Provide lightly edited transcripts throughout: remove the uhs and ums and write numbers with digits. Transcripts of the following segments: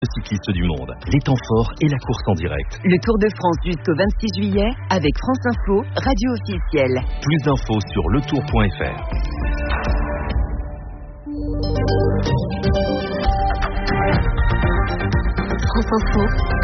cyclistes du monde, les temps forts et la course en direct. Le Tour de France jusqu'au 26 juillet avec France Info, radio officielle. Plus d'infos sur letour.fr. France Info,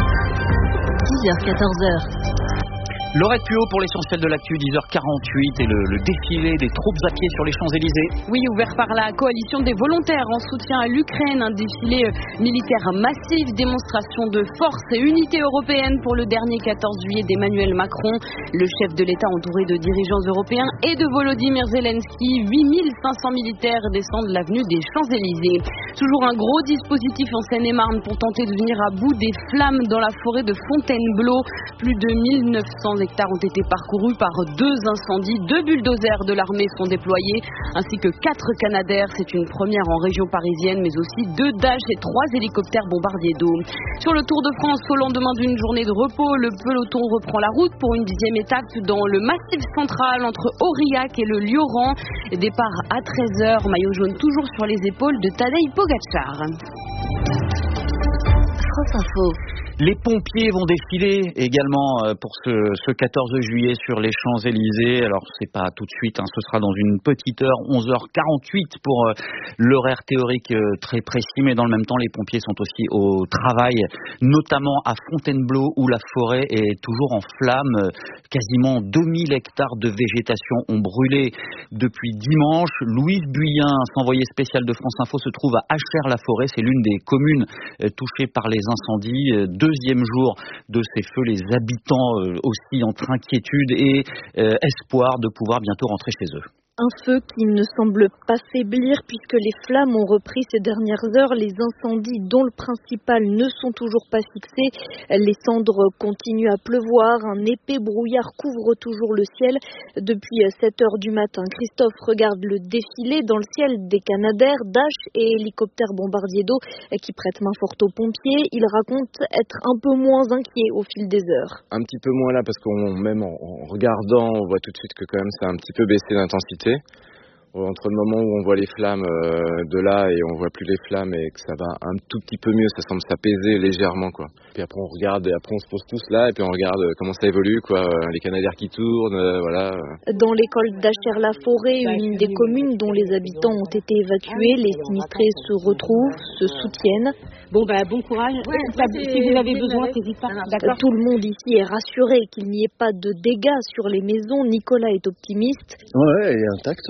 10h-14h. Laurette Puot pour l'essentiel de l'actu, 10h48 et le défilé des troupes à pied sur les Champs-Élysées. Oui, ouvert par la coalition des volontaires en soutien à l'Ukraine, un défilé militaire massif, démonstration de force et unité européenne pour le dernier 14 juillet d'Emmanuel Macron. Le chef de l'État entouré de dirigeants européens et de Volodymyr Zelensky, 8500 militaires descendent l'avenue des Champs-Élysées. Toujours un gros dispositif en Seine-et-Marne pour tenter de venir à bout des flammes dans la forêt de Fontainebleau. Plus de 1900 hectares ont été parcourus par 2 incendies. 2 bulldozers de l'armée sont déployés, ainsi que 4 Canadair. C'est une première en région parisienne, mais aussi 2 Dash et 3 hélicoptères bombardiers d'eau. Sur le Tour de France, au lendemain d'une journée de repos, le peloton reprend la route pour une 10e étape dans le Massif central entre Aurillac et le Lioran. Départ à 13h, maillot jaune toujours sur les épaules de Tadej Pogačar. France Info. Les pompiers vont défiler également pour ce 14 juillet sur les Champs-Élysées. Alors, c'est pas tout de suite, ce sera dans une petite heure, 11h48 pour l'horaire théorique très précis. Mais dans le même temps, les pompiers sont aussi au travail, notamment à Fontainebleau où la forêt est toujours en flammes. Quasiment 2000 hectares de végétation ont brûlé depuis dimanche. Louise Buyen, envoyée spéciale de France Info, se trouve à Achères-la-Forêt. C'est l'une des communes touchées par les incendies. Deuxième jour de ces feux, les habitants aussi entre inquiétude et espoir de pouvoir bientôt rentrer chez eux. Un feu qui ne semble pas faiblir puisque les flammes ont repris ces dernières heures. Les incendies, dont le principal, ne sont toujours pas fixés. Les cendres continuent à pleuvoir. Un épais brouillard couvre toujours le ciel. Depuis 7 heures du matin, Christophe regarde le défilé dans le ciel des Canadair, Dash et hélicoptères bombardiers d'eau qui prêtent main forte aux pompiers. Il raconte être un peu moins inquiet au fil des heures. Un petit peu moins là parce même en regardant, on voit tout de suite que quand même ça a un petit peu baissé d'intensité. Entre le moment où on voit les flammes de là et on voit plus les flammes et que ça va un tout petit peu mieux, ça semble s'apaiser légèrement quoi. Puis après on regarde et après on se pose tous là et puis on regarde comment ça évolue quoi, les Canadair qui tournent, voilà. Dans l'école d'Achères-la-Forêt, une des communes dont les habitants ont été évacués, les sinistrés se retrouvent, se soutiennent. Bon courage. Ouais, si vous avez besoin, n'hésitez pas. D'accord. Tout le monde ici est rassuré qu'il n'y ait pas de dégâts sur les maisons. Nicolas est optimiste. Ouais, il est intact.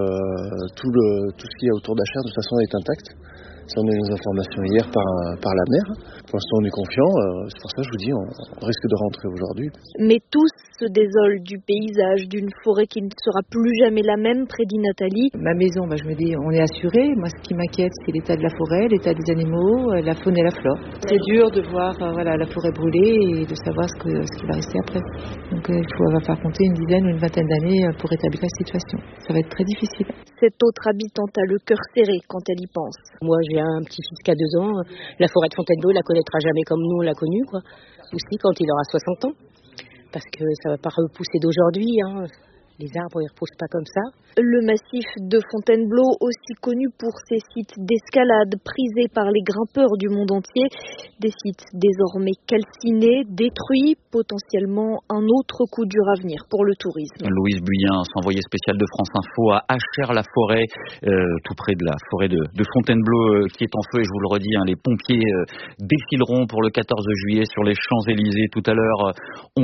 Tout ce qu'il y a autour d'Achères de toute façon est intact. Ça, on a eu nos informations hier par la mer. Pour l'instant, on est confiant. C'est pour ça que je vous dis, on risque de rentrer aujourd'hui. Mais tous se désolent du paysage, d'une forêt qui ne sera plus jamais la même, prédit Nathalie. Ma maison, je me dis, on est assuré. Moi, ce qui m'inquiète, c'est l'état de la forêt, l'état des animaux, la faune et la flore. C'est dur de voir la forêt brûler et de savoir ce qui va rester après. Donc, il va falloir compter une dizaine ou une vingtaine d'années pour rétablir la situation. Ça va être très difficile. Cette autre habitante a le cœur serré quand elle y pense. Moi, j'ai un petit-fils qui a 2 ans. La forêt de Fontainebleau, il la connaîtra jamais comme nous, on l'a connue, quoi. Aussi quand il aura 60 ans. Parce que ça va pas repousser d'aujourd'hui, Les arbres, ils ne repoussent pas comme ça. Le massif de Fontainebleau, aussi connu pour ses sites d'escalade prisés par les grimpeurs du monde entier. Des sites désormais calcinés, détruits, potentiellement un autre coup dur à venir pour le tourisme. Louise Buyen, envoyée spéciale de France Info à Achères-la-Forêt, tout près de la forêt de Fontainebleau qui est en feu. Et je vous le redis, les pompiers défileront pour le 14 juillet sur les Champs-Élysées tout à l'heure,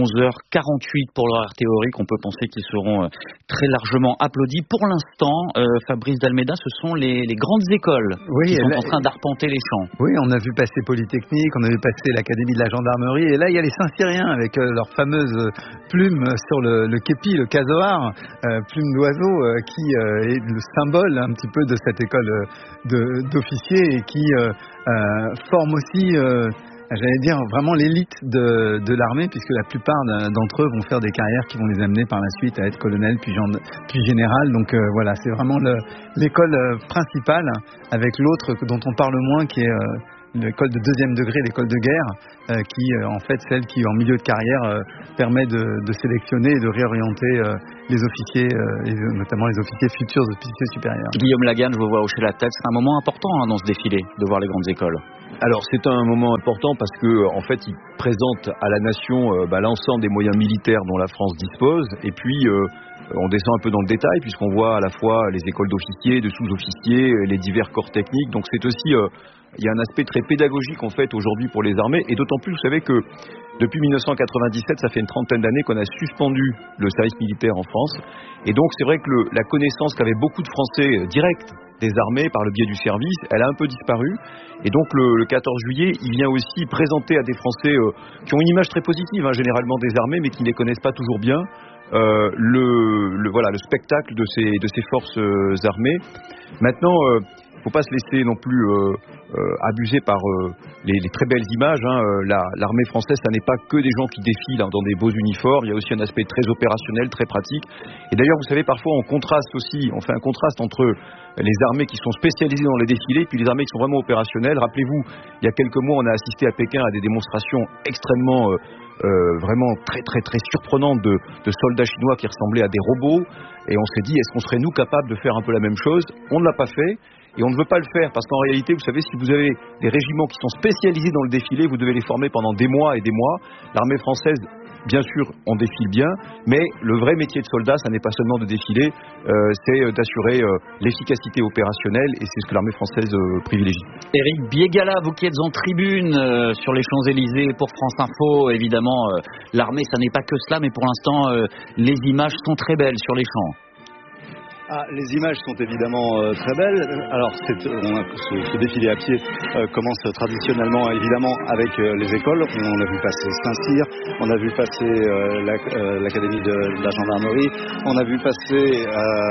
11h48 pour l'horaire théorique. On peut penser qu'ils seront très largement applaudis. Pour l'instant, Fabrice Dalméda, ce sont les grandes écoles qui sont en train d'arpenter les champs. Oui, on a vu passer Polytechnique, on a vu passer l'Académie de la Gendarmerie, et là il y a les Saint-Cyriens avec leurs fameuses plumes sur le képi, le casoar, plume d'oiseau qui est le symbole un petit peu de cette école d'officiers et qui forme aussi... j'allais dire vraiment l'élite de l'armée, puisque la plupart d'entre eux vont faire des carrières qui vont les amener par la suite à être colonel puis général. Donc voilà, c'est vraiment l'école principale, avec l'autre dont on parle moins, qui est l'école de deuxième degré, l'école de guerre, qui en fait celle qui en milieu de carrière permet de sélectionner et de réorienter les officiers, et notamment les futurs officiers supérieurs. Guillaume Lagan, je vous vois hocher la tête, c'est un moment important dans ce défilé de voir les grandes écoles. Alors c'est un moment important parce que en fait il présente à la nation l'ensemble des moyens militaires dont la France dispose, et puis on descend un peu dans le détail puisqu'on voit à la fois les écoles d'officiers, de sous-officiers, les divers corps techniques. Donc c'est aussi il y a un aspect très pédagogique en fait aujourd'hui pour les armées, et d'autant plus vous savez que depuis 1997, ça fait une trentaine d'années qu'on a suspendu le service militaire en France, et donc c'est vrai que la connaissance qu'avaient beaucoup de Français directs des armées par le biais du service, elle a un peu disparu, et donc le 14 juillet, il vient aussi présenter à des Français qui ont une image très positive généralement des armées, mais qui ne les connaissent pas toujours bien, le spectacle de ces forces armées. Maintenant, faut pas se laisser non plus abuser par les très belles images. L'armée française, ça n'est pas que des gens qui défilent dans des beaux uniformes. Il y a aussi un aspect très opérationnel, très pratique. Et d'ailleurs, vous savez, parfois on fait un contraste entre les armées qui sont spécialisées dans les défilés puis les armées qui sont vraiment opérationnelles. Rappelez-vous, il y a quelques mois, on a assisté à Pékin à des démonstrations extrêmement vraiment très très très surprenantes de soldats chinois qui ressemblaient à des robots, et on s'est dit, est-ce qu'on serait nous capables de faire un peu la même chose? On ne l'a pas fait. Et on ne veut pas le faire parce qu'en réalité, vous savez, si vous avez des régiments qui sont spécialisés dans le défilé, vous devez les former pendant des mois et des mois. L'armée française, bien sûr, on défile bien, mais le vrai métier de soldat, ça n'est pas seulement de défiler, c'est d'assurer l'efficacité opérationnelle, et c'est ce que l'armée française privilégie. Éric Biégala, vous qui êtes en tribune sur les Champs-Élysées pour France Info, évidemment, l'armée, ça n'est pas que cela, mais pour l'instant, les images sont très belles sur les champs. Les images sont évidemment très belles. Alors ce défilé à pied commence traditionnellement évidemment avec les écoles. On a vu passer Saint-Cyr, on a vu passer l'académie de la gendarmerie, on a vu passer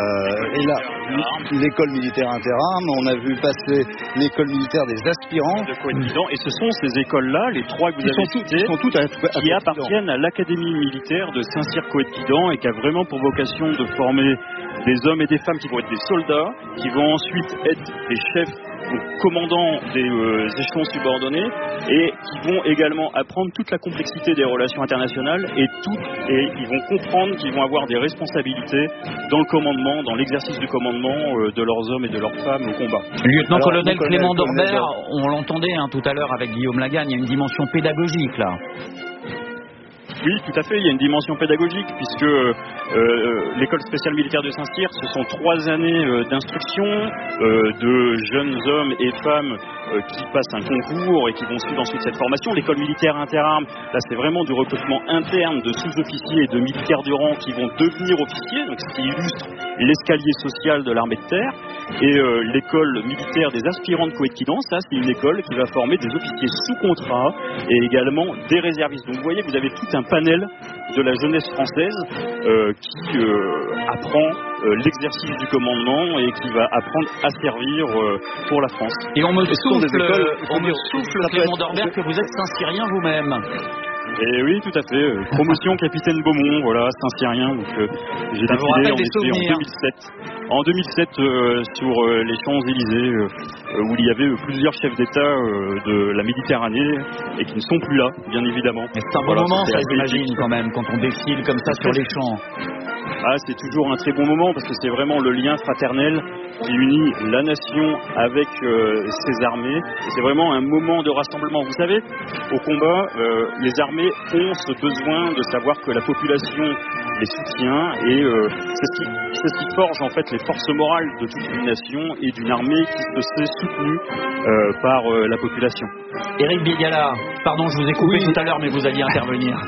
l'école militaire interarmes, on a vu passer l'école militaire des aspirants de Coëtquidan. Et ce sont ces écoles-là, les trois que vous avez citées, qui appartiennent à l'académie militaire de Saint-Cyr-Coëtquidan, et qui a vraiment pour vocation de former des hommes et des femmes qui vont être des soldats, qui vont ensuite être des chefs, donc commandants des échelons subordonnés, et qui vont également apprendre toute la complexité des relations internationales, et ils vont comprendre qu'ils vont avoir des responsabilités dans le commandement, dans l'exercice du commandement de leurs hommes et de leurs femmes au combat. Lieutenant-colonel Clément Dorbert, on l'entendait tout à l'heure avec Guillaume Lagan, il y a une dimension pédagogique là. Oui, tout à fait, il y a une dimension pédagogique puisque l'école spéciale militaire de Saint-Cyr, ce sont 3 années d'instruction de jeunes hommes et femmes qui passent un concours et qui vont suivre ensuite cette formation. L'école militaire interarmes, là c'est vraiment du recrutement interne de sous-officiers et de militaires du rang qui vont devenir officiers, donc ce qui illustre l'escalier social de l'armée de terre. Et l'école militaire des aspirants de Coëtquidan, ça c'est une école qui va former des officiers sous contrat et également des réservistes. Donc vous voyez, vous avez tout un panel de la jeunesse française qui apprend l'exercice du commandement et qui va apprendre à servir pour la France. Et on me souffle Clément Dorbert, que vous êtes Saint-Cyrien vous-même. Et oui, tout à fait. Promotion capitaine Beaumont, voilà, Saint-Cyrien. Donc j'ai défilé en 2007 sur les Champs-Élysées, où il y avait plusieurs chefs d'État de la Méditerranée et qui ne sont plus là, bien évidemment. C'est un bon moment, ça j'imagine quand même, quand on défile comme ça sur les champs. C'est toujours un très bon moment parce que c'est vraiment le lien fraternel qui unit la nation avec ses armées. Et c'est vraiment un moment de rassemblement. Vous savez, au combat, les armées ont ce besoin de savoir que la population les soutient, et c'est ce qui forge en fait les forces morales de toute une nation et d'une armée qui se sait soutenue par la population. Éric Biégala, pardon, je vous ai coupé tout à l'heure, mais vous alliez intervenir.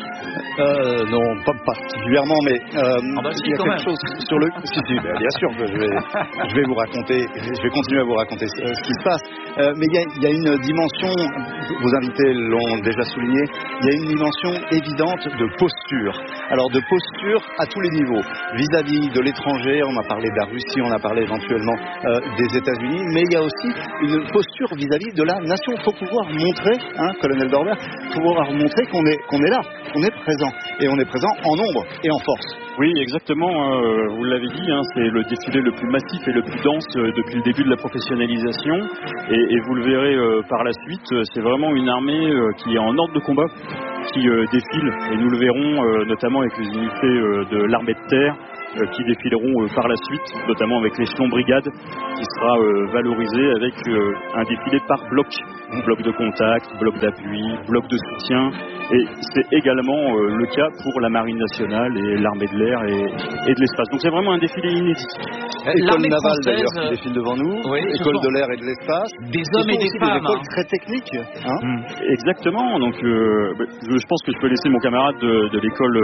Non, pas particulièrement, mais il y a quelque chose sur le. Si, bien sûr, je vais vous raconter, je vais continuer à vous raconter ce qui se passe. Mais il y a une dimension, vos invités l'ont déjà souligné, il y a une dimension évidente de posture. Alors de posture à tous les niveaux, vis-à-vis de l'étranger. On a parlé de la Russie, on a parlé éventuellement des États-Unis, mais il y a aussi une posture vis-à-vis de la nation. Il faut pouvoir montrer, colonel Dorbert, pouvoir montrer qu'on est là. on est présent. Et on est présent en nombre et en force. Oui, exactement. Vous l'avez dit, c'est le défilé le plus massif et le plus dense depuis le début de la professionnalisation. Et vous le verrez par la suite, c'est vraiment une armée qui est en ordre de combat, qui défile. Et nous le verrons notamment avec les unités de l'armée de terre qui défileront par la suite, notamment avec l'échelon brigade qui sera valorisé avec un défilé par bloc. Bloc de contact, bloc d'appui, bloc de soutien. Et c'est également le cas pour la Marine nationale et l'armée de l'air et de l'espace. Donc c'est vraiment un défilé inédit. École navale d'ailleurs qui défile devant nous, oui, école de l'air et de l'espace. Des hommes et des femmes. Des écoles très techniques. Exactement. Donc je pense que je peux laisser mon camarade de l'école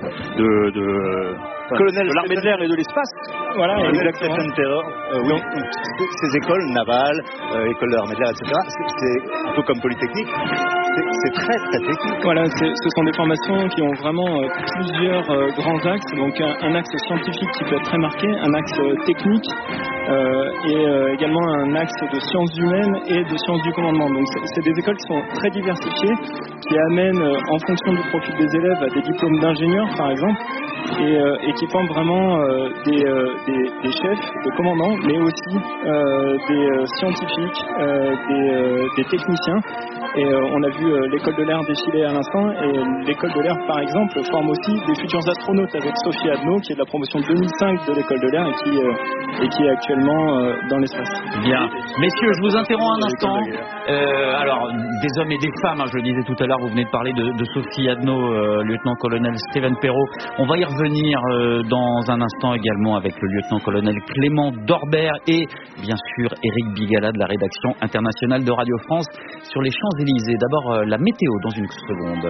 de l'armée de l'air et de l'espace. Voilà, exactement. Oui, ces écoles navales, école de l'armée de l'air, etc. C'est un peu comme Polytechnique. C'est très très technique. Voilà, ce sont des formations qui ont vraiment plusieurs grands axes. Donc un axe scientifique qui peut être très marqué, un axe technique et également un axe de sciences humaines et de sciences du commandement. Donc c'est des écoles qui sont très diversifiées, qui amènent en fonction du profil des élèves à des diplômes d'ingénieurs par exemple. Et qui forment vraiment des chefs, des commandants, mais aussi des scientifiques, des techniciens. Et on a vu l'école de l'air défiler à l'instant, et l'école de l'air, par exemple, forme aussi des futurs astronautes avec Sophie Adno, qui est de la promotion 2005 de l'école de l'air et qui est actuellement dans l'espace. Bien. Messieurs, je vous interromps un instant. Alors, des hommes et des femmes, je le disais tout à l'heure, vous venez de parler de Sophie Adno, lieutenant-colonel Steven Perrault. On va y revenir dans un instant également avec le lieutenant-colonel Clément Dorbert et bien sûr Éric Bigala de la rédaction internationale de Radio France sur les Champs-Élysées. D'abord la météo dans une seconde.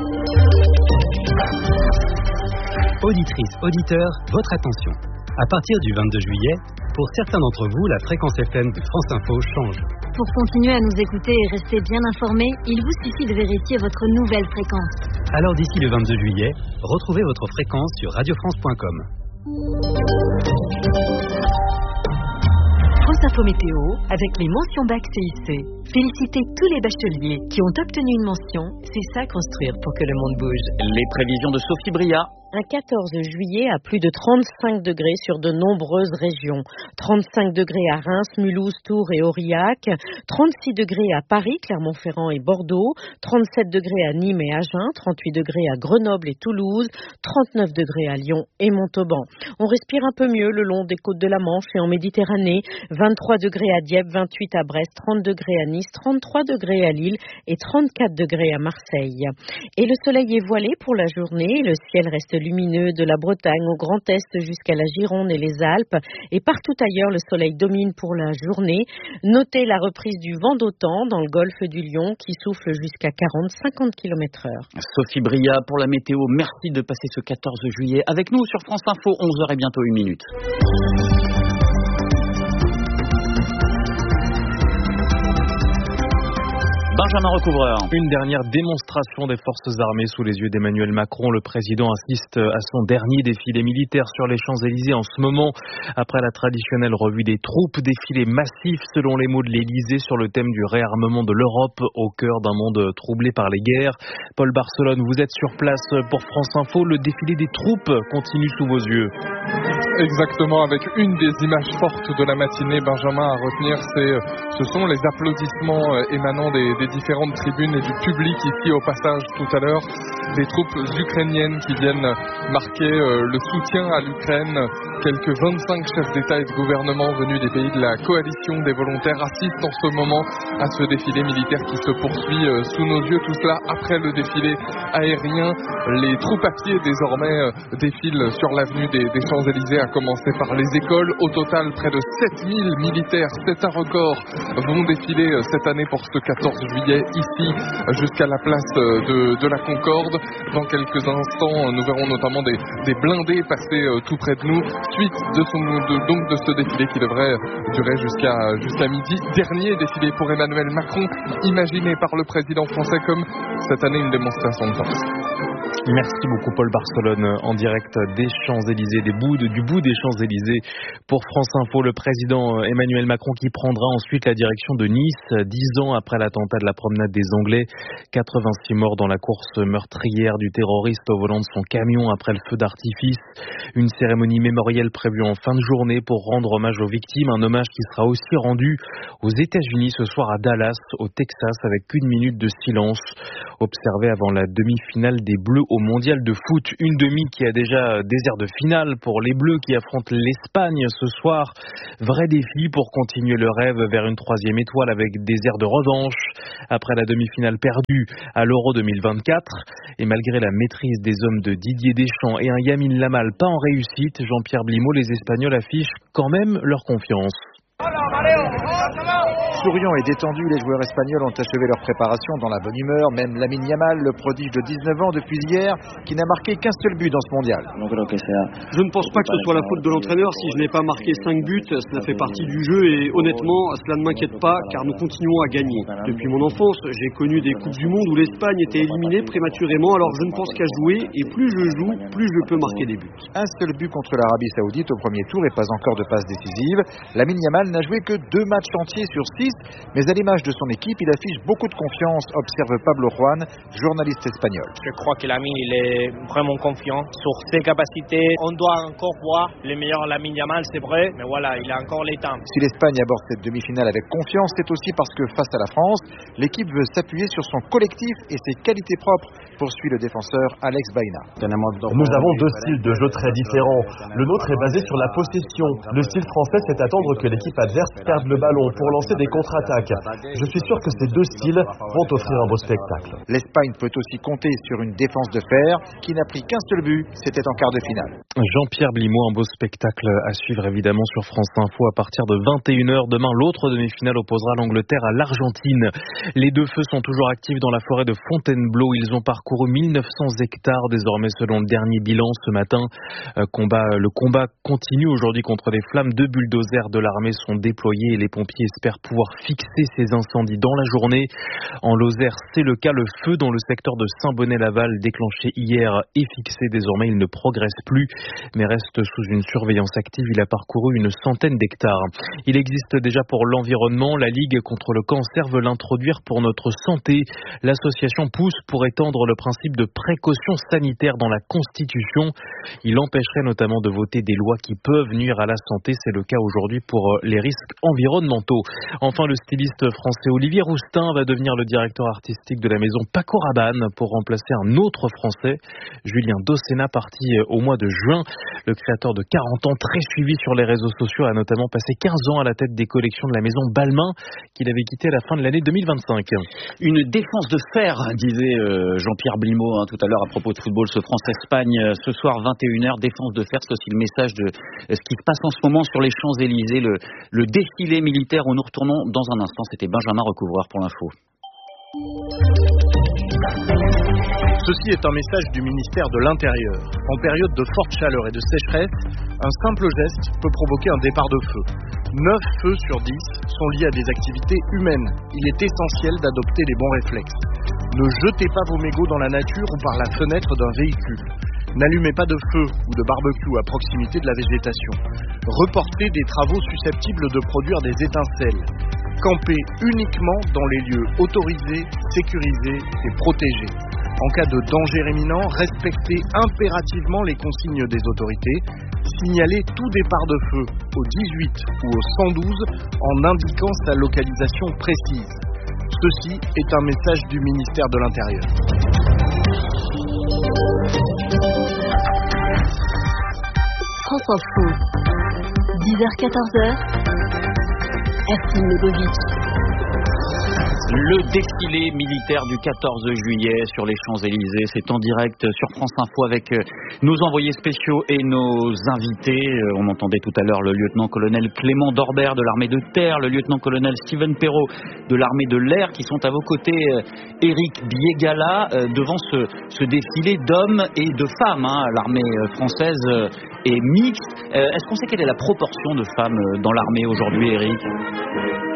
Auditrices, auditeurs, votre attention. À partir du 22 juillet, pour certains d'entre vous, la fréquence FM de France Info change. Pour continuer à nous écouter et rester bien informés, il vous suffit de vérifier votre nouvelle fréquence. Alors d'ici le 22 juillet, retrouvez votre fréquence sur radiofrance.com. France Info Météo avec les mentions bac CIC. Félicitez tous les bacheliers qui ont obtenu une mention. C'est ça construire pour que le monde bouge. Les prévisions de Sophie Bria. Un 14 juillet à plus de 35 degrés sur de nombreuses régions. 35 degrés à Reims, Mulhouse, Tours et Aurillac. 36 degrés à Paris, Clermont-Ferrand et Bordeaux. 37 degrés à Nîmes et Agen. 38 degrés à Grenoble et Toulouse. 39 degrés à Lyon et Montauban. On respire un peu mieux le long des côtes de la Manche et en Méditerranée. 23 degrés à Dieppe, 28 à Brest, 30 degrés à Nice, 33 degrés à Lille et 34 degrés à Marseille. Et le soleil est voilé pour la journée. Le ciel reste lumineux de la Bretagne au Grand Est jusqu'à la Gironde et les Alpes. Et partout ailleurs, le soleil domine pour la journée. Notez la reprise du vent d'OTAN dans le golfe du Lion qui souffle jusqu'à 40-50 km/h. Sophie Bria pour la météo. Merci de passer ce 14 juillet avec nous sur France Info. 11h et bientôt 1 minute. Benjamin Recouvreur. Une dernière démonstration des forces armées sous les yeux d'Emmanuel Macron. Le président assiste à son dernier défilé militaire sur les Champs-Élysées en ce moment. Après la traditionnelle revue des troupes, défilé massif selon les mots de l'Élysée sur le thème du réarmement de l'Europe au cœur d'un monde troublé par les guerres. Paul Barcelone, vous êtes sur place pour France Info. Le défilé des troupes continue sous vos yeux. Exactement, avec une des images fortes de la matinée, Benjamin, à retenir, ce sont les applaudissements émanant des différentes tribunes et du public ici au passage tout à l'heure, des troupes ukrainiennes qui viennent marquer le soutien à l'Ukraine. Quelques 25 chefs d'État et de gouvernement venus des pays de la coalition des volontaires assistent en ce moment à ce défilé militaire qui se poursuit sous nos yeux. Tout cela après le défilé aérien. Les troupes à pied désormais défilent sur l'avenue des Champs-Élysées, à commencer par les écoles. Au total, près de 7000 militaires, c'est un record, vont défiler cette année pour ce 14 juillet ici jusqu'à la place de la Concorde. Dans quelques instants, nous verrons notamment des blindés passer tout près de nous, suite de ce défilé qui devrait durer jusqu'à midi. Dernier défilé pour Emmanuel Macron, imaginé par le président français comme cette année une démonstration de force. Merci beaucoup Paul Barcelone en direct des Champs-Élysées, du bout des Champs-Élysées pour France Info. Le président Emmanuel Macron qui prendra ensuite la direction de Nice 10 ans après l'attentat de la promenade des Anglais. 86 morts dans la course meurtrière du terroriste au volant de son camion après le feu d'artifice. Une cérémonie mémorielle prévue en fin de journée pour rendre hommage aux victimes. Un hommage qui sera aussi rendu aux États-Unis ce soir à Dallas, au Texas, avec 1 minute de silence observé avant la demi-finale des Bleus au mondial de foot. Une demi qui a déjà des airs de finale pour les Bleus qui affrontent l'Espagne ce soir. Vrai défi pour continuer le rêve vers une 3e étoile avec des airs de revanche après la demi-finale perdue à l'Euro 2024. Et malgré la maîtrise des hommes de Didier Deschamps et un Yamin Lamal pas en réussite, Jean-Pierre Blimaud, les Espagnols affichent quand même leur confiance. Souriants et détendus, les joueurs espagnols ont achevé leur préparation dans la bonne humeur. Même Lamine Yamal, le prodige de 19 ans depuis hier, qui n'a marqué qu'un seul but dans ce mondial. Je ne pense pas que ce soit la faute de l'entraîneur si je n'ai pas marqué 5 buts. Cela fait partie du jeu et honnêtement, cela ne m'inquiète pas car nous continuons à gagner. Depuis mon enfance, j'ai connu des Coupes du Monde où l'Espagne était éliminée prématurément, alors je ne pense qu'à jouer et plus je joue, plus je peux marquer des buts. Un seul but contre l'Arabie Saoudite au premier tour et pas encore de passe décisive. Lamine Yamal n'a joué que 2 matchs entiers sur 6, mais à l'image de son équipe, il affiche beaucoup de confiance, observe Pablo Juan, journaliste espagnol. Je crois que Lamine, il est vraiment confiant sur ses capacités. On doit encore voir le meilleur Lamine Yamal, c'est vrai, mais voilà, il a encore les temps. Si l'Espagne aborde cette demi-finale avec confiance, c'est aussi parce que face à la France, l'équipe veut s'appuyer sur son collectif et ses qualités propres, poursuit le défenseur Alex Baena. Nous avons 2 styles de jeu très différents. Le nôtre est basé sur la possession. Le style français, c'est attendre que l'équipe adverse perde le ballon pour lancer des contre-attaques. Je suis sûr que ces 2 styles vont offrir un beau spectacle. L'Espagne peut aussi compter sur une défense de fer qui n'a pris qu'un seul but, c'était en quart de finale. Jean-Pierre Blimaud, un beau spectacle à suivre évidemment sur France Info à partir de 21h. Demain, l'autre demi-finale opposera l'Angleterre à l'Argentine. Les 2 feux sont toujours actifs dans la forêt de Fontainebleau. Ils ont parcouru 1900 hectares désormais selon le dernier bilan ce matin. Le combat continue aujourd'hui contre les flammes. 2 bulldozers de l'armée sont déployés et les pompiers espèrent pouvoir fixer ces incendies dans la journée. En Lozère, c'est le cas. Le feu dans le secteur de Saint-Bonnet-Laval, déclenché hier, est fixé. Désormais, il ne progresse plus, mais reste sous une surveillance active. Il a parcouru une centaine d'hectares. Il existe déjà pour l'environnement. La Ligue contre le cancer veut l'introduire pour notre santé. L'association pousse pour étendre le principe de précaution sanitaire dans la Constitution. Il empêcherait notamment de voter des lois qui peuvent nuire à la santé. C'est le cas aujourd'hui pour les risques environnementaux. Enfin, le styliste français Olivier Roustin va devenir le directeur artistique de la maison Paco Rabanne pour remplacer un autre français, Julien Dossena, parti au mois de juin. Le créateur de 40 ans, très suivi sur les réseaux sociaux, a notamment passé 15 ans à la tête des collections de la maison Balmain, qu'il avait quitté à la fin de l'année 2025. Une défense de fer, disait Jean-Pierre Blimaud tout à l'heure à propos de football, ce France-Espagne, ce soir 21h, défense de fer, c'est aussi le message de ce qui se passe en ce moment sur les Champs-Élysées, le défilé militaire où nous retournons dans un instant. C'était Benjamin Recouvreur pour l'info. Ceci est un message du ministère de l'Intérieur. En période de forte chaleur et de sécheresse, un simple geste peut provoquer un départ de feu. 9 feux sur 10 sont liés à des activités humaines. Il est essentiel d'adopter les bons réflexes. Ne jetez pas vos mégots dans la nature ou par la fenêtre d'un véhicule. N'allumez pas de feu ou de barbecue à proximité de la végétation. Reportez des travaux susceptibles de produire des étincelles. Campez uniquement dans les lieux autorisés, sécurisés et protégés. En cas de danger imminent, respectez impérativement les consignes des autorités. Signalez tout départ de feu au 18 ou au 112 en indiquant sa localisation précise. Ceci est un message du ministère de l'Intérieur. France Info, 10h-14h, Ersin Legovic. Le défilé militaire du 14 juillet sur les Champs-Élysées, c'est en direct sur France Info avec nos envoyés spéciaux et nos invités. On entendait tout à l'heure le lieutenant-colonel Clément Dorbert de l'armée de terre, le lieutenant-colonel Steven Perrault de l'armée de l'air qui sont à vos côtés. Éric Biégala, devant ce défilé d'hommes et de femmes. L'armée française est mixte. Est-ce qu'on sait quelle est la proportion de femmes dans l'armée aujourd'hui, Éric ?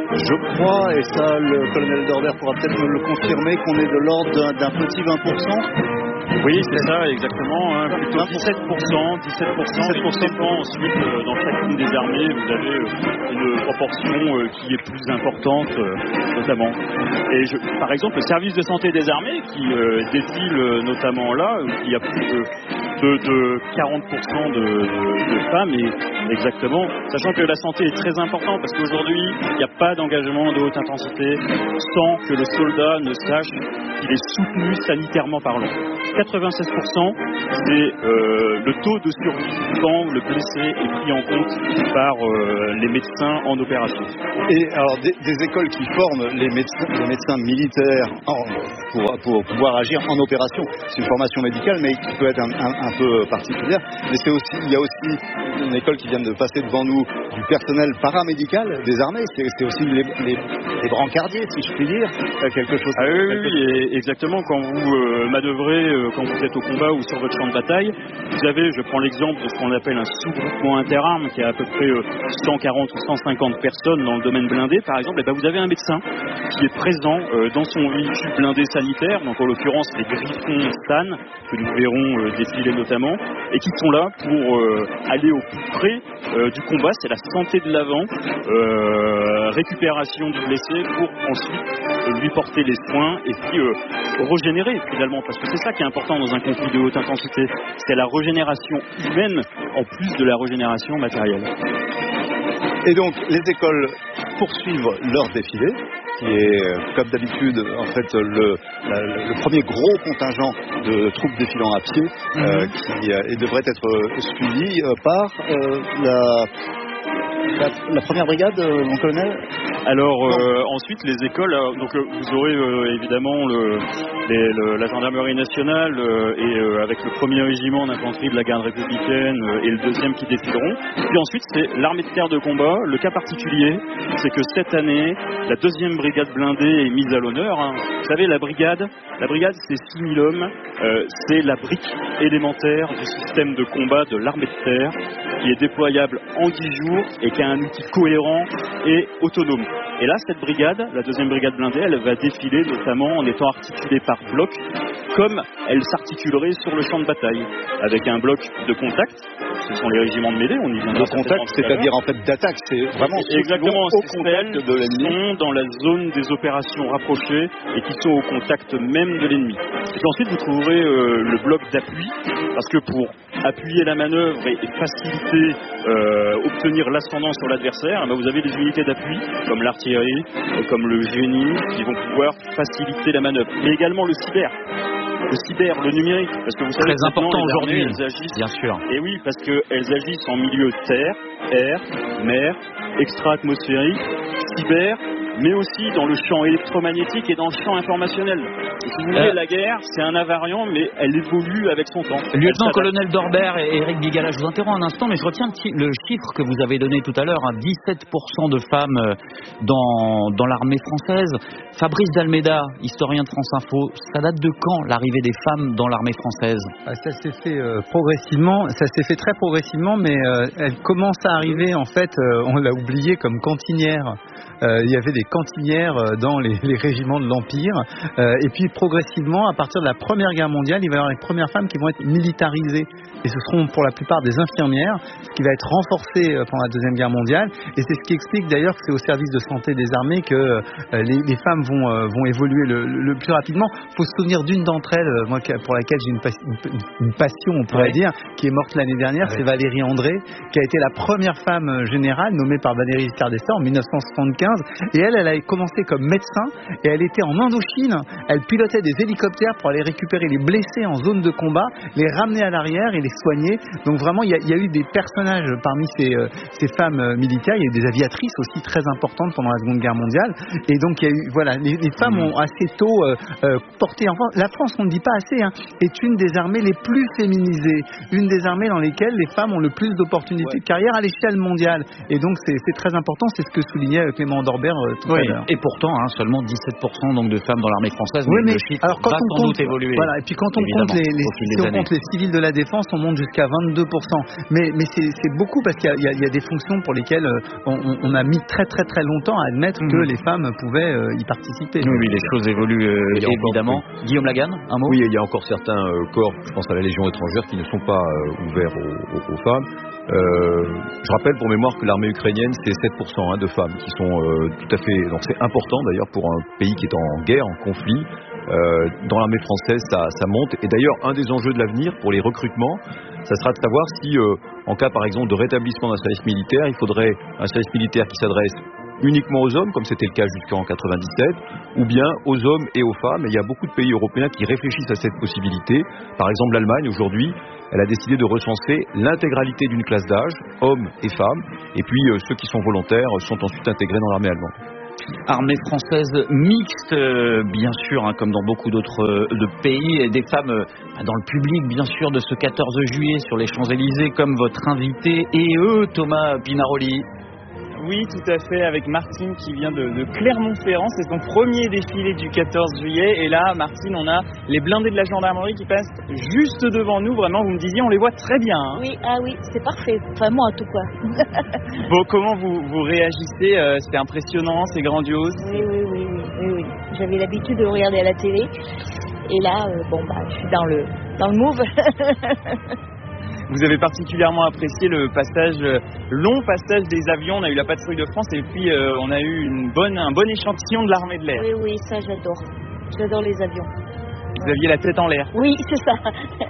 Je crois, et ça le colonel Dorbert pourra peut-être me le confirmer, qu'on est de l'ordre d'un petit 20%. Oui, c'est ça, exactement. Hein, plutôt 17%. Ça dépend ensuite, dans chacune des armées, vous avez une proportion qui est plus importante, notamment. Et par exemple, le service de santé des armées, qui défile notamment là, où il y a plus de 40% de femmes, et exactement, sachant que la santé est très importante, parce qu'aujourd'hui, il n'y a pas d'engagement de haute intensité sans que le soldat ne sache qu'il est soutenu sanitairement parlant. 96%, c'est le taux de survie quand le blessé est pris en compte par les médecins en opération. Et alors des écoles qui forment les médecins militaires pour pouvoir agir en opération, c'est une formation médicale mais qui peut être un peu particulière. Mais il y a aussi une école qui vient de passer devant nous du personnel paramédical des armées. C'est aussi les brancardiers, si je puis dire, quelque chose. Ah oui, exactement. Quand vous manœuvrez, quand vous êtes au combat ou sur votre champ de bataille, vous avez, je prends l'exemple de ce qu'on appelle un sous-groupement interarmes qui a à peu près 140 ou 150 personnes dans le domaine blindé, par exemple, et vous avez un médecin qui est présent dans son véhicule blindé sanitaire, donc en l'occurrence les Griffons SAN, que nous verrons défiler notamment, et qui sont là pour aller au plus près du combat. C'est la santé de l'avant, récupération du blessé pour ensuite lui porter les soins et puis régénérer finalement, parce que c'est ça qui est important dans un conflit de haute intensité, c'est la régénération humaine en plus de la régénération matérielle. Et donc les écoles poursuivent leur défilé, qui est comme d'habitude en fait le premier gros contingent de troupes défilant à pied, qui devrait être suivi par la première brigade, mon colonel. Alors ensuite les écoles, donc vous aurez évidemment la gendarmerie nationale et avec le premier régiment d'infanterie de la garde républicaine et le deuxième qui défileront. Puis ensuite c'est l'armée de terre de combat. Le cas particulier, c'est que cette année, la deuxième brigade blindée est mise à l'honneur. Hein. Vous savez, la brigade c'est 6000 hommes. C'est la brique élémentaire du système de combat de l'armée de terre qui est déployable en 10 jours et qui a un outil cohérent et autonome. Et là, cette brigade, la deuxième brigade blindée, elle va défiler notamment en étant articulée par bloc, comme elle s'articulerait sur le champ de bataille, avec un bloc de contact. Ce sont les régiments de mêlée, on y viendra. De contact, c'est-à-dire en fait d'attaque, c'est vraiment exactement au contact de l'ennemi. Qui sont dans la zone des opérations rapprochées et qui sont au contact même de l'ennemi. Et puis ensuite, vous trouverez le bloc d'appui, parce que pour appuyer la manœuvre et faciliter, obtenir l'ascendant sur l'adversaire, vous avez des unités d'appui, comme l'artillerie, comme le génie, qui vont pouvoir faciliter la manœuvre. Mais également le cyber, le numérique, parce que vous savez très important aujourd'hui, elles agissent, bien sûr. Et oui, parce qu'elles agissent en milieu terre, air, mer, extra-atmosphérique, cyber, mais aussi dans le champ électromagnétique et dans le champ informationnel. Et si vous voulez, la guerre, c'est un invariant, mais elle évolue avec son temps. Lieutenant-colonel Dorbert et Éric Bigala, je vous interromps un instant, mais je retiens le chiffre que vous avez donné tout à l'heure, 17% de femmes dans l'armée française. Fabrice d'Almeida, historien de France Info, ça date de quand l'arrivée des femmes dans l'armée française? Ça s'est fait progressivement, ça s'est fait très progressivement, mais elle commence à arriver, en fait, on l'a oublié, comme cantinière. Il y avait des cantinières dans les régiments de l'Empire, et puis progressivement, à partir de la Première Guerre mondiale, il va y avoir les premières femmes qui vont être militarisées, et ce seront pour la plupart des infirmières, ce qui va être renforcé pendant la Deuxième Guerre mondiale, et c'est ce qui explique d'ailleurs que c'est au service de santé des armées que les femmes vont évoluer le plus rapidement. Il faut se souvenir d'une d'entre elles, moi pour laquelle j'ai une passion, on pourrait dire, qui est morte l'année dernière, c'est Valérie André, qui a été la première femme générale nommée par Valéry Giscard d'Estaing en 1975, et elle a commencé comme médecin, et elle était en Indochine, elle pilotait des hélicoptères pour aller récupérer les blessés en zone de combat, les ramener à l'arrière et les soigner. Donc vraiment, il y a eu des personnages parmi ces femmes militaires. Il y a eu des aviatrices aussi très importantes pendant la Seconde Guerre mondiale, et donc il y a eu, voilà, les femmes ont assez tôt porté. Enfin, la France, on ne dit pas assez, est une des armées les plus féminisées, une des armées dans lesquelles les femmes ont le plus d'opportunités de carrière à l'échelle mondiale, et donc c'est très important. C'est ce que soulignait Clément Dorbert Oui, et pourtant, seulement 17% donc de femmes dans l'armée française. Oui, mais le chiffre alors quand va on sans compte, doute évoluer. Voilà, et puis quand on compte les civils de la défense, on monte jusqu'à 22%. Mais c'est beaucoup parce qu'il y a des fonctions pour lesquelles on a mis très très très longtemps à admettre que les femmes pouvaient y participer. Oui, les choses évoluent évidemment. Guillaume Lagan, un mot? Oui, il y a encore certains corps, je pense à la Légion étrangère, qui ne sont pas ouverts aux femmes. Je rappelle pour mémoire que l'armée ukrainienne, c'est 7% de femmes qui sont tout à fait... Donc c'est important d'ailleurs pour un pays qui est en guerre, en conflit. Dans l'armée française, ça monte. Et d'ailleurs, un des enjeux de l'avenir pour les recrutements, ça sera de savoir si, en cas par exemple de rétablissement d'un service militaire, il faudrait un service militaire qui s'adresse uniquement aux hommes, comme c'était le cas jusqu'en 97, ou bien aux hommes et aux femmes. Et il y a beaucoup de pays européens qui réfléchissent à cette possibilité. Par exemple, l'Allemagne, aujourd'hui, elle a décidé de recenser l'intégralité d'une classe d'âge, hommes et femmes, et puis ceux qui sont volontaires sont ensuite intégrés dans l'armée allemande. Armée française mixte, bien sûr, comme dans beaucoup d'autres pays, et des femmes dans le public, bien sûr, de ce 14 juillet sur les Champs-Élysées, comme votre invité, et eux, Thomas Pinaroli. Oui, tout à fait, avec Martine qui vient de Clermont-Ferrand. C'est son premier défilé du 14 juillet. Et là, Martine, on a les blindés de la gendarmerie qui passent juste devant nous. Vraiment, vous me disiez, on les voit très bien. Oui, c'est parfait. Vraiment, en tout cas. Bon, comment vous réagissez? C'est impressionnant, c'est grandiose. Oui. J'avais l'habitude de le regarder à la télé. Et là, je suis dans le move. Vous avez particulièrement apprécié le long passage des avions. On a eu la patrouille de France et puis on a eu un bon échantillon de l'armée de l'air. Oui, ça j'adore. J'adore les avions. Vous aviez la tête en l'air. Oui, c'est ça.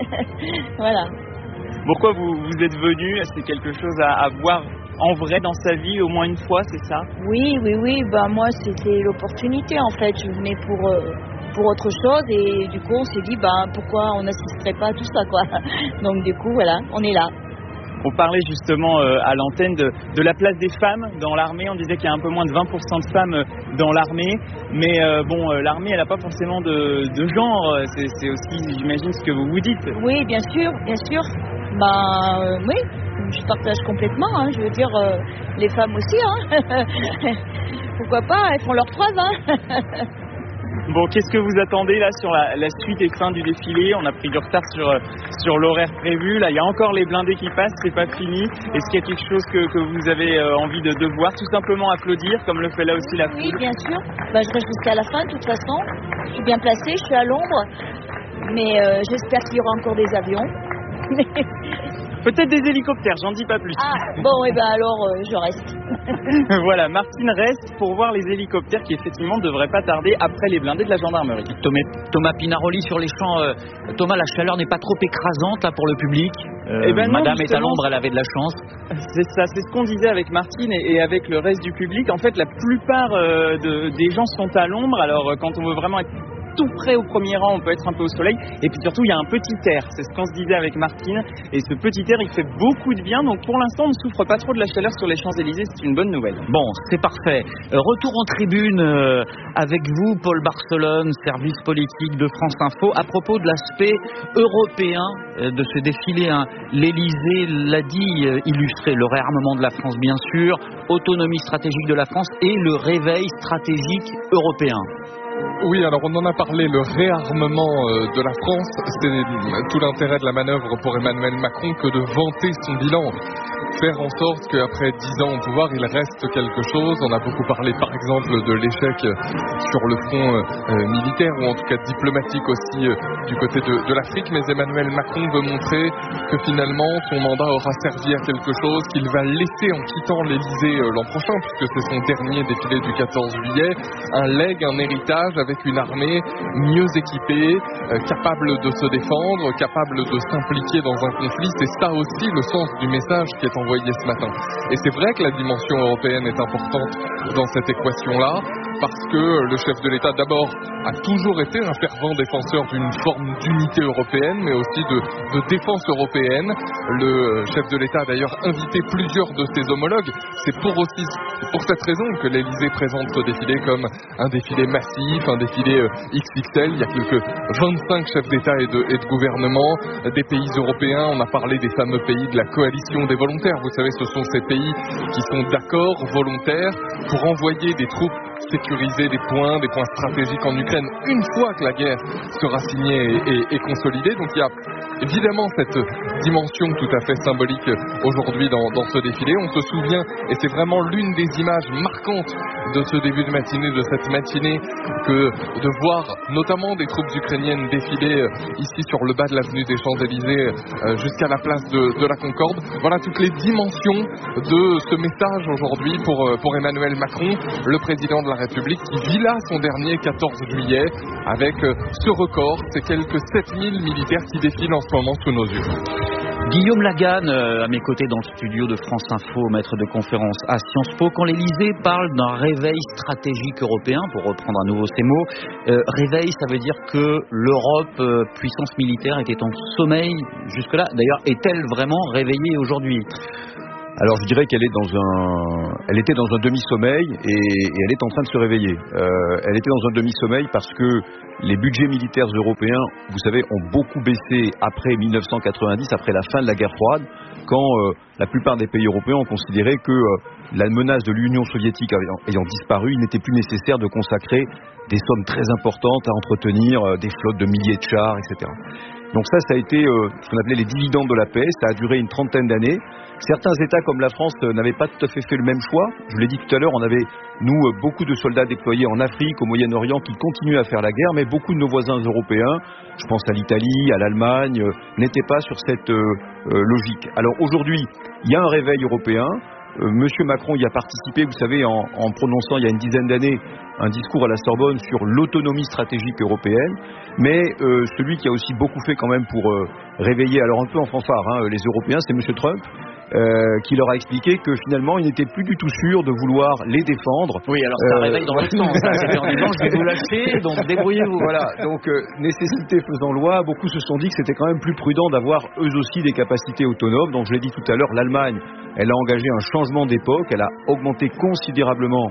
Voilà. Pourquoi vous êtes venu? C'est quelque chose à voir en vrai dans sa vie au moins une fois, c'est ça? Oui. Moi, c'était l'opportunité en fait. Je venais pour autre chose et du coup on s'est dit pourquoi on n'assisterait pas à tout ça quoi. Donc du coup voilà, on est là. On parlait justement à l'antenne de la place des femmes dans l'armée. On disait qu'il y a un peu moins de 20% de femmes dans l'armée. Mais l'armée elle n'a pas forcément de genre. C'est aussi, j'imagine, ce que vous vous dites. Oui, bien sûr. Oui, je partage complètement. Je veux dire, les femmes aussi. Pourquoi pas, elles font leur preuve. Bon, qu'est-ce que vous attendez là sur la suite et fin du défilé? On a pris du retard sur l'horaire prévu. Là, il y a encore les blindés qui passent, c'est pas fini. Est-ce qu'il y a quelque chose que vous avez envie de voir? Tout simplement applaudir, comme le fait là aussi la foule? Oui, bien sûr. Je reste jusqu'à la fin, de toute façon. Je suis bien placée, je suis à l'ombre. Mais j'espère qu'il y aura encore des avions. Peut-être des hélicoptères, j'en dis pas plus. Alors je reste. Voilà, Martine reste pour voir les hélicoptères qui effectivement ne devraient pas tarder après les blindés de la gendarmerie. Thomas Pinaroli sur les champs. Thomas, la chaleur n'est pas trop écrasante là pour le public? Madame est à l'ombre, elle avait de la chance. C'est ça, c'est ce qu'on disait avec Martine et avec le reste du public. En fait, la plupart des gens sont à l'ombre. Alors quand on veut vraiment être tout près au premier rang, on peut être un peu au soleil. Et puis surtout, il y a un petit air. C'est ce qu'on se disait avec Martine. Et ce petit air, il fait beaucoup de bien. Donc pour l'instant, on ne souffre pas trop de la chaleur sur les Champs-Élysées. C'est une bonne nouvelle. Bon, c'est parfait. Retour en tribune avec vous, Paul Barcelone, service politique de France Info, à propos de l'aspect européen de ce défilé. L'Élysée l'a dit, illustré le réarmement de la France, bien sûr, autonomie stratégique de la France et le réveil stratégique européen. Oui, alors on en a parlé, le réarmement de la France, c'est tout l'intérêt de la manœuvre pour Emmanuel Macron que de vanter son bilan. Faire en sorte qu'après 10 ans au pouvoir, il reste quelque chose. On a beaucoup parlé par exemple de l'échec sur le front militaire ou en tout cas diplomatique aussi du côté de l'Afrique. Mais Emmanuel Macron veut montrer que finalement son mandat aura servi à quelque chose, qu'il va laisser en quittant l'Élysée l'an prochain, puisque c'est son dernier défilé du 14 juillet, un legs, un héritage avec une armée mieux équipée, capable de se défendre, capable de s'impliquer dans un conflit. C'est ça aussi le sens du message qui est envoyé ce matin. Et c'est vrai que la dimension européenne est importante dans cette équation-là, parce que le chef de l'État d'abord a toujours été un fervent défenseur d'une forme d'unité européenne, mais aussi de défense européenne. Le chef de l'État a d'ailleurs invité plusieurs de ses homologues. C'est pour cette raison que l'Élysée présente ce défilé comme un défilé massif, un défilé XXL. Il y a quelques 25 chefs d'État et de gouvernement des pays européens. On a parlé des fameux pays de la coalition des volontaires. Vous savez, ce sont ces pays qui sont d'accord, volontaires, pour envoyer des troupes sécuriser des points stratégiques en Ukraine une fois que la guerre sera signée et consolidée. Donc il y a évidemment cette dimension tout à fait symbolique aujourd'hui dans ce défilé. On se souvient, et c'est vraiment l'une des images marquantes de ce début de matinée, de cette matinée, que de voir notamment des troupes ukrainiennes défiler ici sur le bas de l'avenue des Champs-Élysées jusqu'à la place de la Concorde. Voilà toutes les dimensions de ce message aujourd'hui pour Emmanuel Macron, le président de la République, qui vit là son dernier 14 juillet avec ce record, ces quelques 7000 militaires qui défilent en ce moment sous nos yeux. Guillaume Laganne, à mes côtés dans le studio de France Info, maître de conférence à Sciences Po. Quand l'Élysée parle d'un réveil stratégique européen, pour reprendre à nouveau ces mots, réveil, ça veut dire que l'Europe, puissance militaire, était en sommeil jusque-là. D'ailleurs, est-elle vraiment réveillée aujourd'hui ? Alors je dirais qu'elle était dans un demi-sommeil et elle est en train de se réveiller. Elle était dans un demi-sommeil parce que les budgets militaires européens, vous savez, ont beaucoup baissé après 1990, après la fin de la guerre froide, quand la plupart des pays européens ont considéré que la menace de l'Union soviétique ayant disparu, il n'était plus nécessaire de consacrer des sommes très importantes à entretenir des flottes de milliers de chars, etc. Donc ça a été ce qu'on appelait les dividendes de la paix. Ça a duré une trentaine d'années. Certains États comme la France n'avaient pas tout à fait fait le même choix. Je vous l'ai dit tout à l'heure, on avait, nous, beaucoup de soldats déployés en Afrique, au Moyen-Orient, qui continuent à faire la guerre, mais beaucoup de nos voisins européens, je pense à l'Italie, à l'Allemagne, n'étaient pas sur cette logique. Alors aujourd'hui, il y a un réveil européen. Monsieur Macron y a participé, vous savez, en prononçant il y a une dizaine d'années un discours à la Sorbonne sur l'autonomie stratégique européenne, mais celui qui a aussi beaucoup fait quand même pour réveiller, alors un peu en fanfare, les Européens, c'est Monsieur Trump, qui leur a expliqué que finalement il n'était plus du tout sûr de vouloir les défendre. Oui, alors c'est un réveil dans l'autre sens, c'était en disant je vais vous lâcher, donc débrouillez-vous. Voilà, donc nécessité faisant loi, beaucoup se sont dit que c'était quand même plus prudent d'avoir eux aussi des capacités autonomes. Donc je l'ai dit tout à l'heure, l'Allemagne, elle a engagé un changement d'époque, elle a augmenté considérablement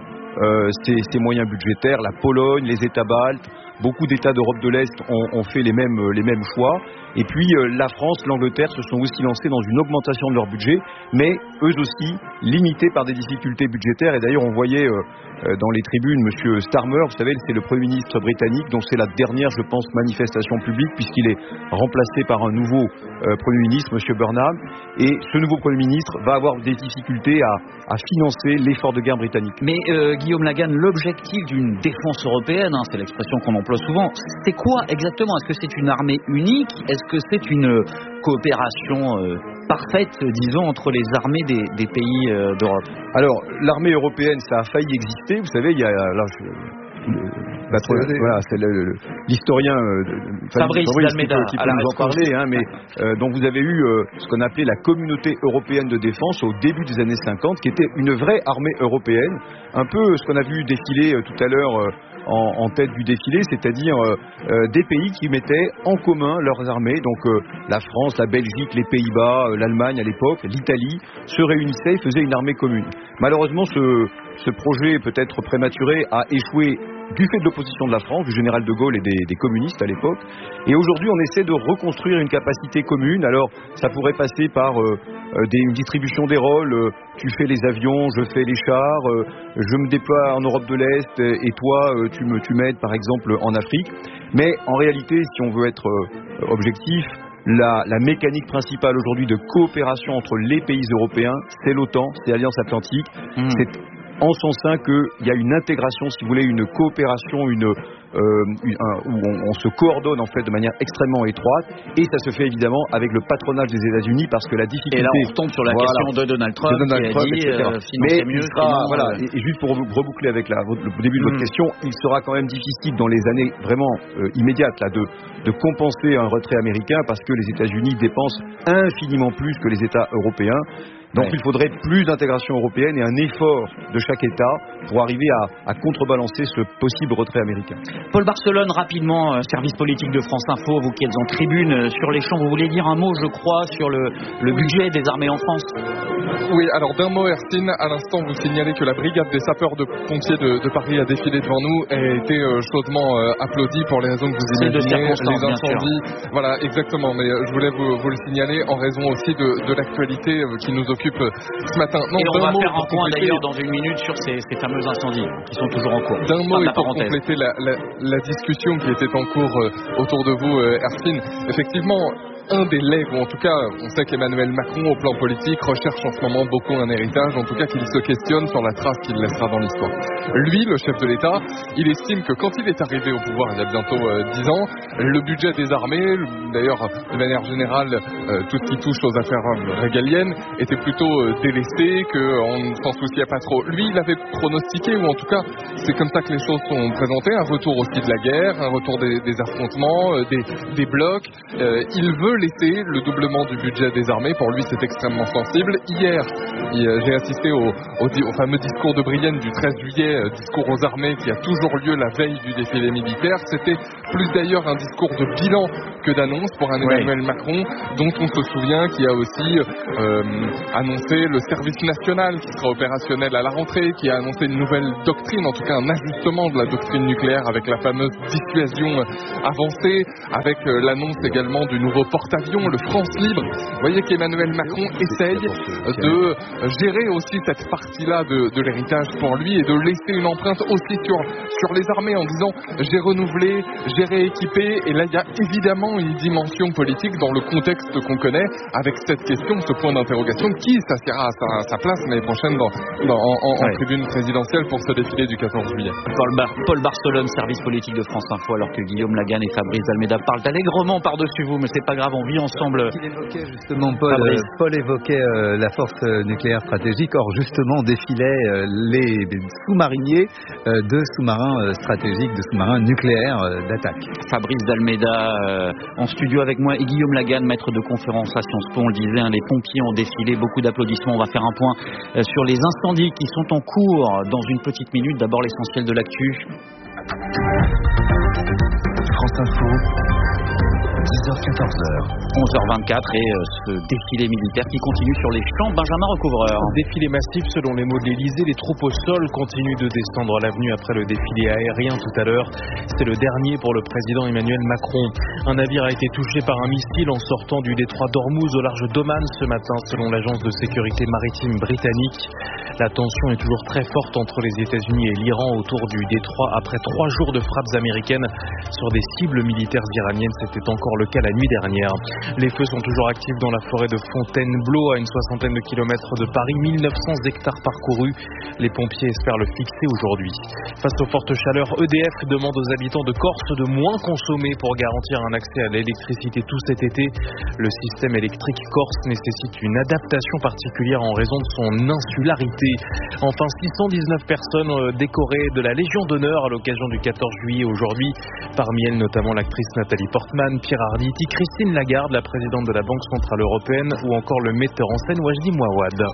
ses moyens budgétaires, la Pologne, les États baltes, beaucoup d'États d'Europe de l'Est ont fait les mêmes choix. Et puis la France, l'Angleterre se sont aussi lancés dans une augmentation de leur budget, mais eux aussi limités par des difficultés budgétaires. Et d'ailleurs, on voyait dans les tribunes Monsieur Starmer, vous savez, c'est le Premier ministre britannique, dont c'est la dernière, je pense, manifestation publique, puisqu'il est remplacé par un nouveau Premier ministre, Monsieur Burnham. Et ce nouveau Premier ministre va avoir des difficultés à financer l'effort de guerre britannique. Mais Guillaume Laganne, l'objectif d'une défense européenne, c'est l'expression qu'on emploie souvent, c'est quoi exactement ? Est-ce que c'est une armée unique ? Est-ce que c'est une coopération parfaite, disons, entre les armées des pays d'Europe ? Alors, l'armée européenne, ça a failli exister. Vous savez, il y a... voilà, c'est l'historien Fabrice Dalméda qui peut nous en parler, mais dont vous avez eu ce qu'on appelait la communauté européenne de défense au début des années 50, qui était une vraie armée européenne, un peu ce qu'on a vu défiler tout à l'heure en tête du défilé, c'est-à-dire des pays qui mettaient en commun leurs armées, donc la France, la Belgique, les Pays-Bas, l'Allemagne à l'époque, l'Italie, se réunissaient et faisaient une armée commune. Malheureusement, ce projet peut-être prématuré a échoué du fait de l'opposition de la France, du général de Gaulle et des communistes à l'époque. Et aujourd'hui, on essaie de reconstruire une capacité commune. Alors, ça pourrait passer par une distribution des rôles. Tu fais les avions, je fais les chars, je me déploie en Europe de l'Est et toi, tu m'aides par exemple en Afrique. Mais en réalité, si on veut être objectif, la mécanique principale aujourd'hui de coopération entre les pays européens, c'est l'OTAN, c'est l'Alliance Atlantique. C'est en son sein qu'il y a une intégration, si vous voulez, une coopération, où on se coordonne en fait de manière extrêmement étroite, et ça se fait évidemment avec le patronage des États-Unis, parce que la difficulté... Et là on retombe sur la question de Donald Trump, mais mieux, et juste pour reboucler avec le début de votre question, il sera quand même difficile dans les années vraiment immédiates là, de compenser un retrait américain, parce que les États-Unis dépensent infiniment plus que les États européens. Donc il faudrait plus d'intégration européenne et un effort de chaque État pour arriver à contrebalancer ce possible retrait américain. Paul Barcelone, rapidement, service politique de France Info, vous qui êtes en tribune sur les champs, vous voulez dire un mot, je crois, sur le budget des armées en France? Oui, alors d'un mot, Ercine, à l'instant vous signalez que la brigade des sapeurs de pompiers de Paris a défilé devant nous et a été chaudement applaudie pour les raisons que vous imaginez, les incendies. Voilà, exactement, mais je voulais vous le signaler en raison aussi de l'actualité qui nous occupe ce matin. Non, et on va faire un point d'ailleurs dans une minute sur ces fameux incendies qui sont toujours en cours. D'un mot, et pour compléter la discussion qui était en cours autour de vous, Ercine, effectivement, un des legs, ou en tout cas, on sait qu'Emmanuel Macron, au plan politique, recherche en ce moment beaucoup un héritage, en tout cas qu'il se questionne sur la trace qu'il laissera dans l'histoire. Lui, le chef de l'État, il estime que quand il est arrivé au pouvoir il y a bientôt 10 ans, le budget des armées, d'ailleurs de manière générale, tout ce qui touche aux affaires régaliennes, était plutôt délaissé, qu'on ne s'en souciait pas trop. Lui, il avait pronostiqué, ou en tout cas, c'est comme ça que les choses sont présentées, un retour aussi de la guerre, un retour des affrontements, des blocs. Il veut laisser le doublement du budget des armées. Pour lui, c'est extrêmement sensible. Hier, j'ai assisté au fameux discours de Brienne du 13 juillet, discours aux armées qui a toujours lieu la veille du défilé militaire. C'était plus d'ailleurs un discours de bilan que d'annonce pour un Emmanuel Macron, dont on se souvient qui a aussi annoncé le service national qui sera opérationnel à la rentrée, qui a annoncé une nouvelle doctrine, en tout cas un ajustement de la doctrine nucléaire avec la fameuse dissuasion avancée, avec l'annonce également du nouveau porte-avions, le France Libre. Vous voyez qu'Emmanuel Macron essaye de gérer aussi cette partie-là de l'héritage pour lui et de laisser une empreinte aussi sur les armées en disant j'ai renouvelé, j'ai rééquipé, et là il y a évidemment une dimension politique dans le contexte qu'on connaît avec cette question, ce point d'interrogation, qui s'assiera à sa place l'année prochaine en tribune présidentielle pour ce défilé du 14 juillet. Paul Barcelone, service politique de France Info, alors que Guillaume Lagan et Fabrice Almeida parlent allègrement par-dessus vous, mais c'est pas grave, on vit ensemble. Il évoquait justement, Paul évoquait la force nucléaire stratégique. Or, justement, défilaient les sous-mariniers de sous-marins stratégiques, de sous-marins nucléaires d'attaque. Fabrice Almeida en studio avec moi et Guillaume Lagan, maître de conférence à Sciences Po. On le disait, les pompiers ont défilé, beaucoup d'applaudissements. On va faire un point sur les incendies qui sont en cours dans une petite minute. D'abord, l'essentiel de l'actu. France Info. 10h-14h. 11h24 et ce défilé militaire qui continue sur les champs. Benjamin Recouvreur. Défilé massif selon les mots de l'Élysée. Les troupes au sol continuent de descendre l'avenue après le défilé aérien tout à l'heure. C'est le dernier pour le président Emmanuel Macron. Un navire a été touché par un missile en sortant du détroit d'Ormuz au large d'Oman ce matin selon l'agence de sécurité maritime britannique. La tension est toujours très forte entre les États-Unis et l'Iran autour du détroit après 3 jours de frappes américaines sur des cibles militaires iraniennes. C'était encore le cas la nuit dernière. Les feux sont toujours actifs dans la forêt de Fontainebleau à une 60aine de kilomètres de Paris, 1900 hectares parcourus. Les pompiers espèrent le fixer aujourd'hui. Face aux fortes chaleurs, EDF demande aux habitants de Corse de moins consommer pour garantir un accès à l'électricité tout cet été. Le système électrique corse nécessite une adaptation particulière en raison de son insularité. Enfin, 619 personnes décorées de la Légion d'honneur à l'occasion du 14 juillet aujourd'hui. Parmi elles, notamment l'actrice Nathalie Portman, Pierre Arditi, Christine Lagarde, la présidente de la Banque Centrale Européenne, ou encore le metteur en scène Wajdi Mouawad.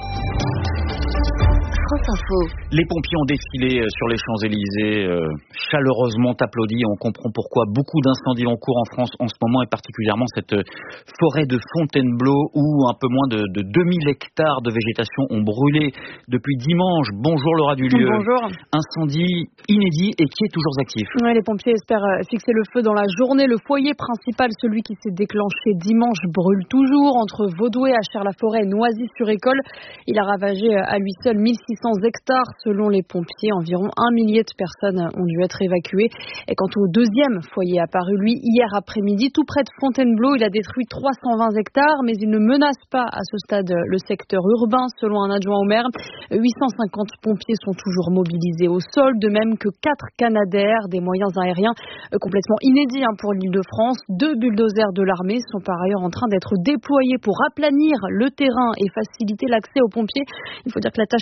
Les pompiers ont défilé sur les Champs-Élysées, chaleureusement applaudis. On comprend pourquoi beaucoup d'incendies en cours en France en ce moment, et particulièrement cette forêt de Fontainebleau où un peu moins de 2000 hectares de végétation ont brûlé depuis dimanche. Bonjour Laura Dulieu. Bonjour. Incendie inédit et qui est toujours actif. Ouais, les pompiers espèrent fixer le feu dans la journée. Le foyer principal, celui qui s'est déclenché dimanche, brûle toujours entre Vaudoué, Achères-la-Forêt et Noisy-sur-École. Il a ravagé à lui seul 1600 hectares selon les pompiers. Environ 1 millier de personnes ont dû être évacuées. Et quant au deuxième foyer apparu, lui, hier après-midi, tout près de Fontainebleau, il a détruit 320 hectares, mais il ne menace pas à ce stade le secteur urbain, selon un adjoint au maire. 850 pompiers sont toujours mobilisés au sol, de même que 4 Canadair, des moyens aériens complètement inédits pour l'Île-de-France. 2 bulldozers de l'armée sont par ailleurs en train d'être déployés pour aplanir le terrain et faciliter l'accès aux pompiers. Il faut dire que la tâche est difficile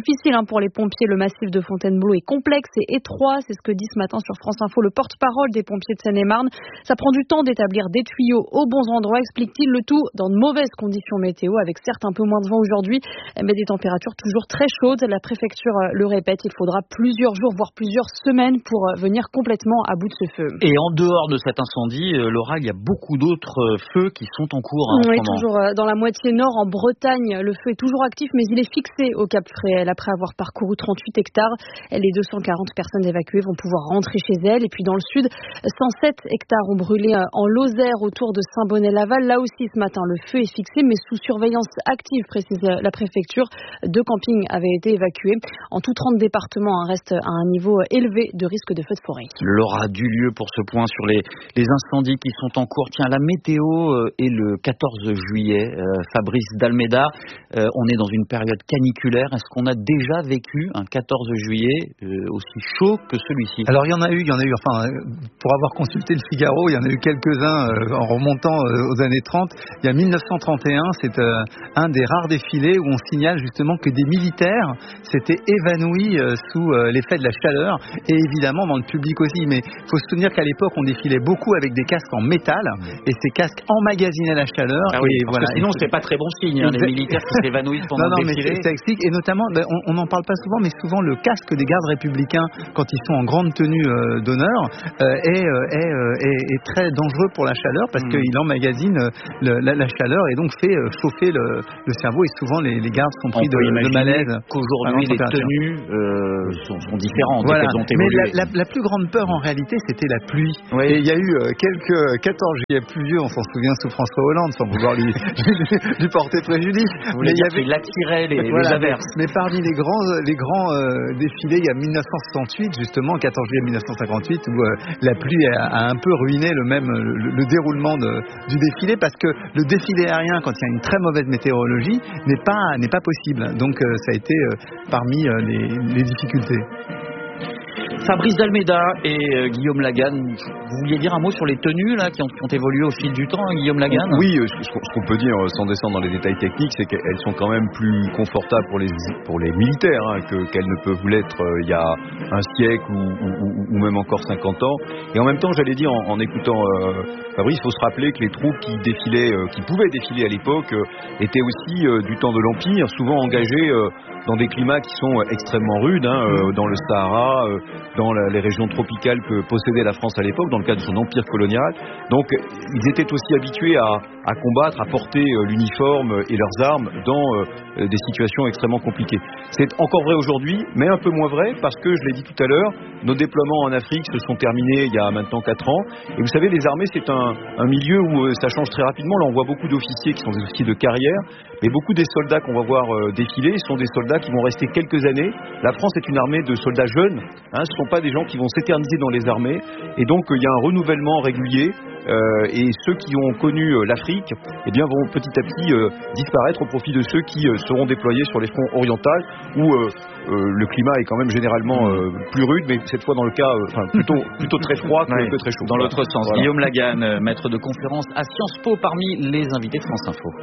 difficile pour les pompiers. Le massif de Fontainebleau est complexe et étroit. C'est ce que dit ce matin sur France Info le porte-parole des pompiers de Seine-et-Marne. Ça prend du temps d'établir des tuyaux aux bons endroits, explique-t-il, le tout dans de mauvaises conditions météo, avec certes un peu moins de vent aujourd'hui, mais des températures toujours très chaudes. La préfecture le répète, il faudra plusieurs jours, voire plusieurs semaines pour venir complètement à bout de ce feu. Et en dehors de cet incendie, Laura, il y a beaucoup d'autres feux qui sont en cours. Oui, toujours dans la moitié nord, en Bretagne, le feu est toujours actif, mais il est fixé au Cap Fréhel. Après avoir parcouru 38 hectares, les 240 personnes évacuées vont pouvoir rentrer chez elles. Et puis dans le sud, 107 hectares ont brûlé en Lozère, autour de Saint-Bonnet-Laval. Là aussi, ce matin, le feu est fixé, mais sous surveillance active, précise la préfecture. 2 campings avaient été évacués. En tout, 30 départements restent à un niveau élevé de risque de feu de forêt. Laura Dulieu pour ce point sur les incendies qui sont en cours. Tiens, la météo est le 14 juillet. Fabrice Dalméda, on est dans une période caniculaire. Est-ce qu'on a déjà vécu un 14 juillet aussi chaud que celui-ci? Alors il y en a eu. Enfin, pour avoir consulté le Figaro, il y en a eu quelques-uns en remontant aux années 30. Il y a 1931, c'est un des rares défilés où on signale justement que des militaires s'étaient évanouis sous l'effet de la chaleur, et évidemment dans le public aussi. Mais il faut se souvenir qu'à l'époque, on défilait beaucoup avec des casques en métal, et ces casques emmagasinaient la chaleur. Ah oui, et parce voilà. que sinon c'est pas très bon signe, les militaires qui s'évanouissent pendant le défilé. Mais ça explique, et notamment, on n'en parle pas souvent, mais souvent le casque des gardes républicains, quand ils sont en grande tenue d'honneur, est très dangereux pour la chaleur, parce qu'il emmagasine la chaleur et donc fait chauffer le cerveau, et souvent les gardes sont pris de malaise. Qu'aujourd'hui les tenues sont différentes. Voilà. Elles ont évolué. Mais la plus grande peur en réalité, c'était la pluie. Oui. Et il y a eu quelques 14 juillet pluvieux, on s'en souvient, sous François Hollande, sans vouloir lui porter préjudice. Vous voulez dire qu'il attirait les averses. Mais parmi les grands défilés, il y a 1968, justement, 14 juillet 1958, où la pluie a un peu ruiné le déroulement du défilé, parce que le défilé aérien, quand il y a une très mauvaise météorologie, n'est pas possible. Donc ça a été parmi les difficultés. Fabrice Dalméda et Guillaume Lagan, vous vouliez dire un mot sur les tenues là, qui ont évolué au fil du temps, Guillaume Lagan? Oui, ce qu'on peut dire, sans descendre dans les détails techniques, c'est qu'elles sont quand même plus confortables pour les militaires qu'elles ne peuvent l'être il y a un siècle ou même encore 50 ans. Et en même temps, j'allais dire, en écoutant Fabrice, il faut se rappeler que les troupes qui pouvaient défiler à l'époque étaient aussi du temps de l'Empire, souvent engagées dans des climats qui sont extrêmement rudes, dans le Sahara, dans les régions tropicales que possédait la France à l'époque, dans le cadre de son empire colonial. Donc ils étaient aussi habitués à combattre, à porter l'uniforme et leurs armes dans des situations extrêmement compliquées. C'est encore vrai aujourd'hui, mais un peu moins vrai, parce que, je l'ai dit tout à l'heure, nos déploiements en Afrique se sont terminés il y a maintenant 4 ans. Et vous savez, les armées, c'est un milieu où ça change très rapidement. Là, on voit beaucoup d'officiers qui sont des officiers de carrière, mais beaucoup des soldats qu'on va voir défiler sont des soldats qui vont rester quelques années. La France est une armée de soldats jeunes, ce ne sont pas des gens qui vont s'éterniser dans les armées, et donc il y a un renouvellement régulier, et ceux qui ont connu l'Afrique vont petit à petit disparaître au profit de ceux qui seront déployés sur les fronts orientaux, où le climat est quand même généralement plus rude, mais cette fois dans le cas plutôt très froid que très chaud. Dans l'autre sens. Voilà. Guillaume Lagan, maître de conférence à Sciences Po, parmi les invités de France Info.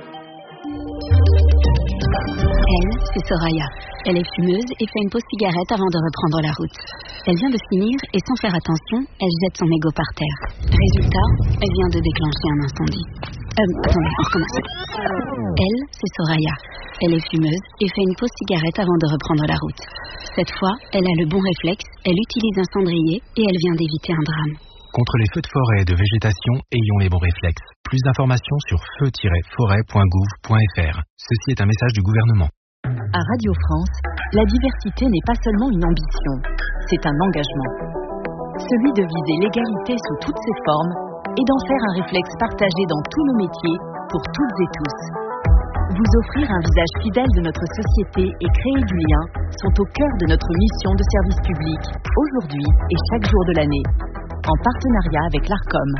Elle, c'est Soraya. Elle est fumeuse et fait une pause cigarette avant de reprendre la route. Elle vient de finir et sans faire attention, elle jette son mégot par terre. Résultat, elle vient de déclencher un incendie. Attendez, on recommence. Elle, c'est Soraya. Elle est fumeuse et fait une pause cigarette avant de reprendre la route. Cette fois, elle a le bon réflexe, elle utilise un cendrier et elle vient d'éviter un drame. Contre les feux de forêt et de végétation, ayons les bons réflexes. Plus d'informations sur feu-forêt.gouv.fr. Ceci est un message du gouvernement. À Radio France, la diversité n'est pas seulement une ambition, c'est un engagement. Celui de viser l'égalité sous toutes ses formes et d'en faire un réflexe partagé dans tous nos métiers, pour toutes et tous. Vous offrir un visage fidèle de notre société et créer du lien sont au cœur de notre mission de service public, aujourd'hui et chaque jour de l'année, en partenariat avec l'ARCOM.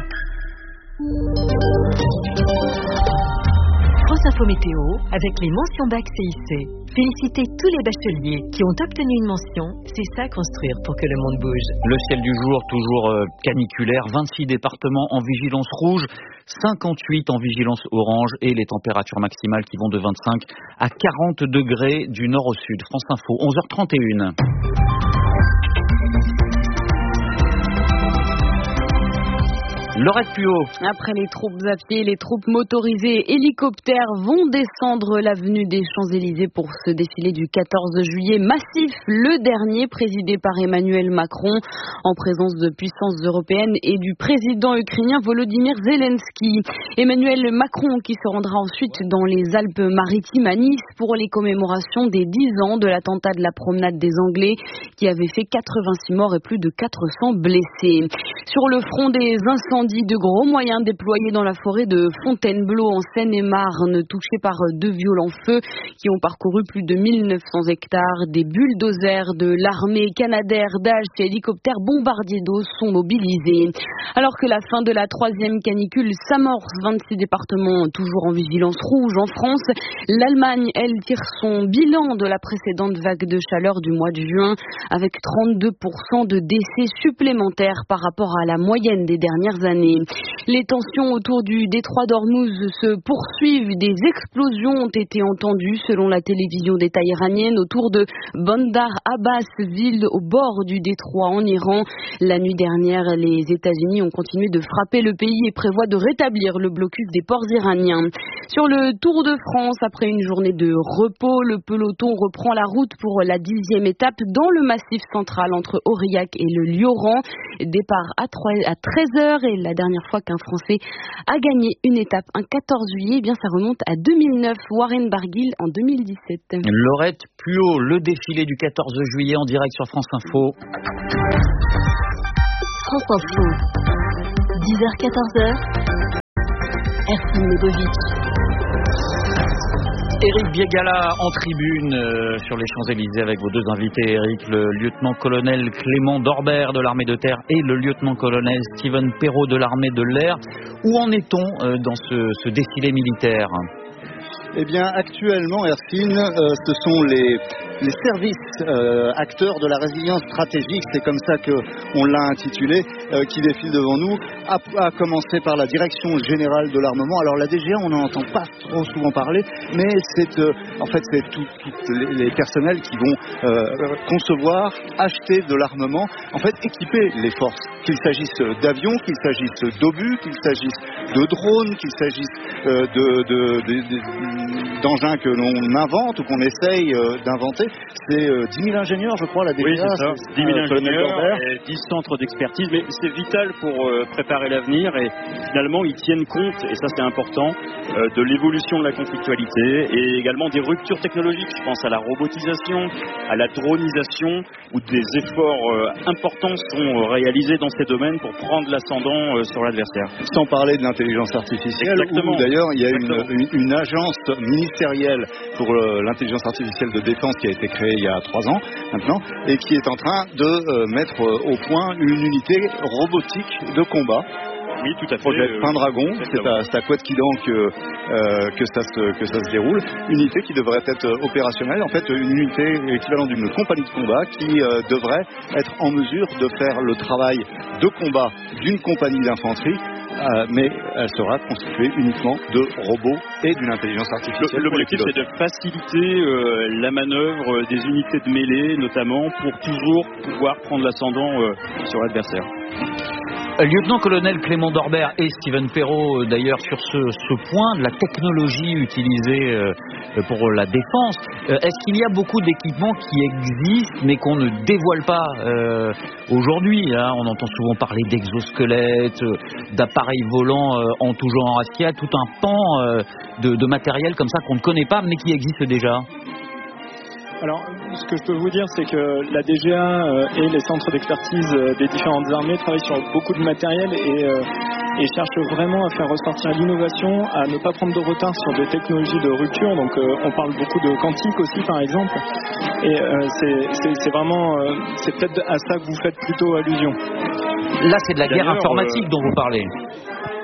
France Info Météo avec les mentions bac CIC. Félicitez tous les bacheliers qui ont obtenu une mention, c'est ça construire pour que le monde bouge. Le ciel du jour toujours caniculaire, 26 départements en vigilance rouge, 58 en vigilance orange et les températures maximales qui vont de 25 à 40 degrés du nord au sud. France Info, 11h31. Laurette Puot. Après les troupes à pied, les troupes motorisées et hélicoptères vont descendre l'avenue des Champs-Élysées pour ce défilé du 14 juillet massif, le dernier présidé par Emmanuel Macron en présence de puissances européennes et du président ukrainien Volodymyr Zelensky. Emmanuel Macron qui se rendra ensuite dans les Alpes-Maritimes à Nice pour les commémorations des 10 ans de l'attentat de la promenade des Anglais qui avait fait 86 morts et plus de 400 blessés. Sur le front des incendies, de gros moyens déployés dans la forêt de Fontainebleau en Seine-et-Marne, touchée par 2 violents feux qui ont parcouru plus de 1900 hectares. Des bulldozers de l'armée canadaire, Daesh et hélicoptères bombardiers d'eau sont mobilisés. Alors que la fin de la 3e canicule s'amorce, 26 départements toujours en vigilance rouge en France. L'Allemagne, elle, tire son bilan de la précédente vague de chaleur du mois de juin avec 32% de décès supplémentaires par rapport à la moyenne des dernières années. Les tensions autour du détroit d'Ormuz se poursuivent. Des explosions ont été entendues selon la télévision d'État iranienne autour de Bandar Abbas, ville au bord du détroit en Iran. La nuit dernière, les États-Unis ont continué de frapper le pays et prévoient de rétablir le blocus des ports iraniens. Sur le Tour de France, après une journée de repos, le peloton reprend la route pour la 10e étape dans le massif central entre Aurillac et le Lioran. Départ à 13h et la dernière fois qu'un Français a gagné une étape un 14 juillet, eh bien ça remonte à 2009, Warren Barguil en 2017. Laurette Puot, le défilé du 14 juillet en direct sur France Info. France Info, 10h-14h, Ersin Lebovic. Éric Biégala en tribune sur les Champs-Élysées avec vos 2 invités, Éric, le lieutenant-colonel Clément Dorbert de l'armée de terre et le lieutenant-colonel Steven Perrault de l'armée de l'air. Où en est-on dans ce défilé militaire ? Eh bien, actuellement, Ersin, ce sont les services acteurs de la résilience stratégique, c'est comme ça qu'on l'a intitulé, qui défilent devant nous, à commencer par la direction générale de l'armement. Alors la DGA, on n'en entend pas trop souvent parler, mais c'est tous les personnels qui vont concevoir, acheter de l'armement, en fait équiper les forces, qu'il s'agisse d'avions, qu'il s'agisse d'obus, qu'il s'agisse de drones, qu'il s'agisse d'engins que l'on invente ou qu'on essaye d'inventer. C'est 10 000 ingénieurs, je crois, la DGA. Oui, c'est ça. 10 000 ingénieurs et 10 centres d'expertise. Mais c'est vital pour préparer l'avenir et finalement, ils tiennent compte, et ça c'est important, de l'évolution de la conflictualité et également des ruptures technologiques. Je pense à la robotisation, à la dronisation, où des efforts importants sont réalisés dans ces domaines pour prendre l'ascendant sur l'adversaire. Sans parler de l'intelligence artificielle. Exactement. Où d'ailleurs, il y a une agence ministérielle pour l'intelligence artificielle de défense qui a été créée il y a 3 ans maintenant et qui est en train de mettre au point une unité robotique de combat. Oui, tout à fait. Projet Pendragon, c'est à Couët-Quidan que ça se déroule. Unité qui devrait être opérationnelle, en fait une unité équivalente d'une compagnie de combat qui devrait être en mesure de faire le travail de combat d'une compagnie d'infanterie. Mais elle sera constituée uniquement de robots et d'une intelligence artificielle. L'objectif, c'est de faciliter la manœuvre des unités de mêlée, notamment, pour toujours pouvoir prendre l'ascendant sur l'adversaire. Lieutenant-colonel Clément Dorbert et Steven Perrault, d'ailleurs, sur ce point de la technologie utilisée pour la défense, est-ce qu'il y a beaucoup d'équipements qui existent mais qu'on ne dévoile pas aujourd'hui, hein? On entend souvent parler d'exosquelettes, d'appareils volants en tout genre. Est-ce qu'il y a tout un pan de matériel comme ça qu'on ne connaît pas mais qui existe déjà ? Alors, ce que je peux vous dire, c'est que la DGA et les centres d'expertise des différentes armées travaillent sur beaucoup de matériel et cherchent vraiment à faire ressortir l'innovation, à ne pas prendre de retard sur des technologies de rupture. Donc, on parle beaucoup de quantique aussi, par exemple. Et c'est vraiment, c'est peut-être à ça que vous faites plutôt allusion. Là, c'est de la guerre informatique dont vous parlez.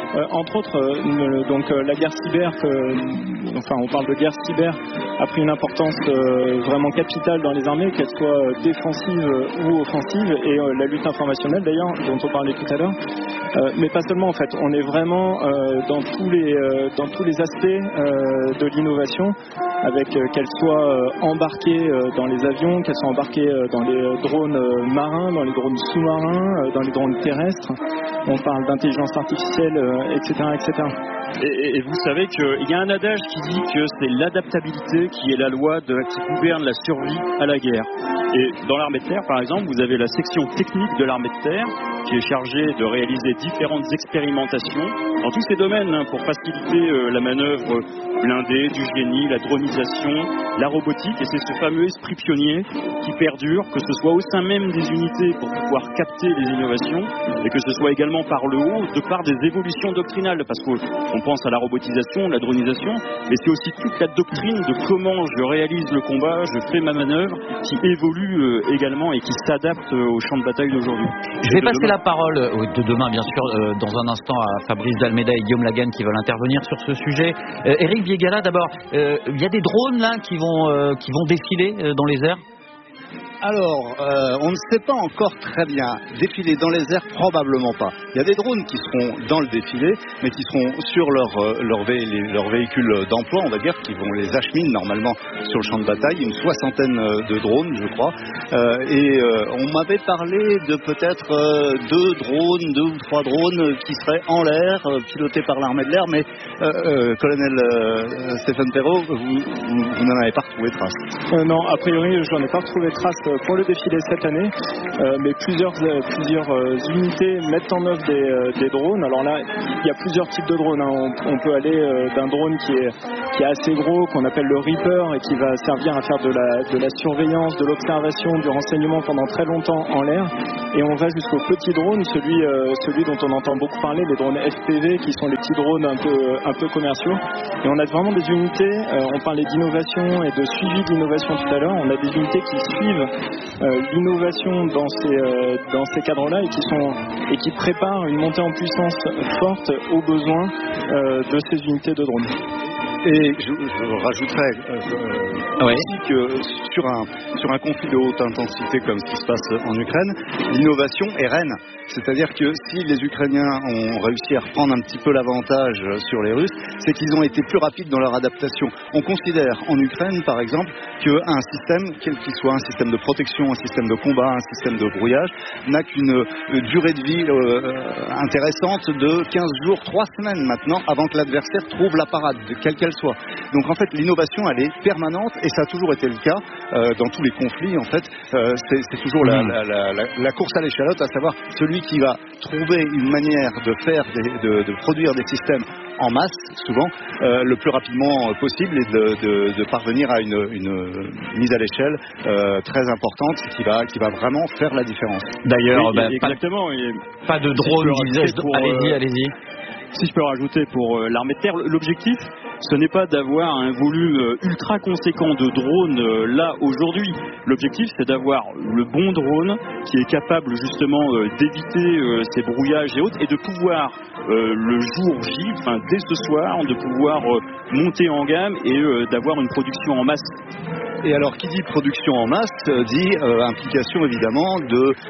entre autres, donc la guerre cyber, on parle de guerre cyber, a pris une importance vraiment capitale dans les armées, qu'elle soit défensive ou offensive, et la lutte informationnelle d'ailleurs, dont on parlait tout à l'heure. Mais pas seulement, en fait, on est vraiment dans tous les aspects de l'innovation, avec qu'elle soit embarquée dans les avions, qu'elle soit embarquée dans les drones marins, dans les drones sous-marins, dans les drones terrestres. On parle d'intelligence artificielle, etc., etc. Et vous savez qu'il y a un adage qui dit que c'est l'adaptabilité qui est la loi qui gouverne la survie à la guerre. Et dans l'armée de terre, par exemple, vous avez la section technique de l'armée de terre qui est chargée de réaliser différentes expérimentations dans tous ces domaines pour faciliter la manœuvre blindée, du génie, la dronisation, la robotique. Et c'est ce fameux esprit pionnier qui perdure, que ce soit au sein même des unités pour pouvoir capter les innovations et que ce soit également par le haut, de par des évolutions doctrinales, parce qu'on pense à la robotisation, la dronisation, mais c'est aussi toute la doctrine de comment je réalise le combat, je fais ma manœuvre, qui évolue également et qui s'adapte au champ de bataille d'aujourd'hui. Je vais passer la parole de demain, bien sûr, dans un instant à Fabrice d'Almeida et Guillaume Lagan qui veulent intervenir sur ce sujet. Eric Viegala, d'abord, il y a des drones là qui vont défiler dans les airs? Alors, on ne sait pas encore très bien. Défiler dans les airs, probablement pas. Il y a des drones qui seront dans le défilé, mais qui seront sur leur véhicule d'emploi, on va dire, qui vont les acheminer normalement sur le champ de bataille. Une 60aine de drones, je crois. On m'avait parlé de peut-être 2 ou 3 drones qui seraient en l'air, pilotés par l'armée de l'air, mais colonel Stéphane Perrault, vous n'en avez pas retrouvé trace. Non, a priori, j'en ai pas retrouvé trace pour le défilé cette année, mais plusieurs unités mettent en œuvre des drones. Alors là, il y a plusieurs types de drones, hein. On peut aller d'un drone qui est assez gros, qu'on appelle le Reaper, et qui va servir à faire de la surveillance, de l'observation, du renseignement pendant très longtemps en l'air, et on va jusqu'au petit drone, celui dont on entend beaucoup parler, les drones FPV, qui sont les petits drones un peu commerciaux. Et on a vraiment des unités, on parlait d'innovation et de suivi de l'innovation tout à l'heure, on a des unités qui suivent l'innovation dans ces cadres-là et qui préparent une montée en puissance forte aux besoins de ces unités de drones. Et je rajouterais aussi que sur un conflit de haute intensité comme ce qui se passe en Ukraine, l'innovation est reine. C'est-à-dire que si les Ukrainiens ont réussi à reprendre un petit peu l'avantage sur les Russes, c'est qu'ils ont été plus rapides dans leur adaptation. On considère en Ukraine, par exemple, qu'un système, quel qu'il soit, un système de protection, un système de combat, un système de brouillage, n'a qu'une durée de vie intéressante de 15 jours, 3 semaines maintenant, avant que l'adversaire trouve la parade, quelle qu'elle soit. Donc en fait, l'innovation, elle est permanente, et ça a toujours été le cas dans tous les conflits. En fait, c'est toujours la course à l'échalote, à savoir celui qui va trouver une manière de produire des systèmes en masse, souvent, le plus rapidement possible, et de parvenir à une mise à l'échelle très importante qui va vraiment faire la différence. D'ailleurs, exactement. Pas de drone, allez-y. Si je peux rajouter pour l'armée de terre, l'objectif, ce n'est pas d'avoir un volume ultra conséquent de drones là aujourd'hui. L'objectif, c'est d'avoir le bon drone qui est capable justement d'éviter ces brouillages et autres, et de pouvoir le jour J, dès ce soir, de pouvoir monter en gamme et d'avoir une production en masse. Et alors, qui dit production en masse, dit implication évidemment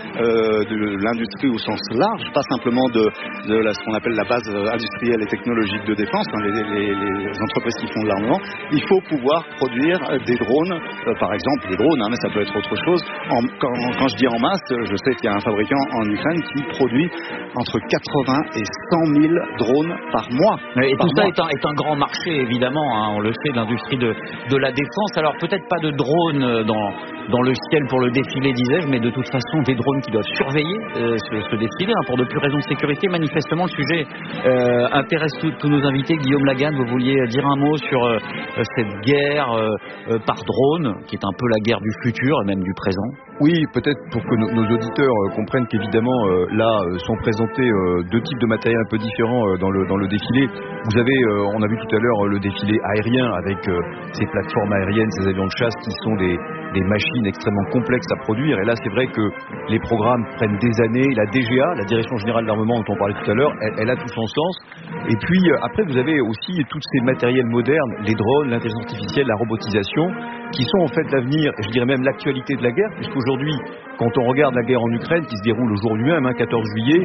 de l'industrie au sens large, pas simplement de ce qu'on appelle la base industrielle et technologique de défense, les entreprises qui font de l'armement. Il faut pouvoir produire des drones, par exemple des drones, mais ça peut être autre chose. Quand je dis en masse, je sais qu'il y a un fabricant en Ukraine qui produit entre 80 et 100 000 drones par mois. Et tout ça est un grand marché, évidemment, hein, on le sait, de l'industrie de la défense. Alors peut-être pas de drones dans le ciel pour le défilé, disais-je, mais de toute façon des drones qui doivent surveiller ce défilé, pour de plus raisons de sécurité. Manifestement, le sujet intéresse tous nos invités. Guillaume Lagan, vous vouliez dire un mot sur cette guerre par drone, qui est un peu la guerre du futur et même du présent? Oui, peut-être pour que nos auditeurs comprennent qu'évidemment, là, sont présentés 2 types de matériel un peu différents dans le défilé. Vous avez, on a vu tout à l'heure, le défilé aérien avec ces plateformes aériennes, ces avions de chasse qui sont des machines extrêmement complexes à produire. Et là, c'est vrai que les programmes prennent des années. La DGA, la Direction Générale d'Armement dont on parlait tout à l'heure, elle a tout son sens. Et puis après, vous avez aussi tous ces matériels modernes, les drones, l'intelligence artificielle, la robotisation, qui sont en fait l'avenir, et je dirais même l'actualité de la guerre, puisqu'aujourd'hui, quand on regarde la guerre en Ukraine, qui se déroule aujourd'hui même, 14 juillet,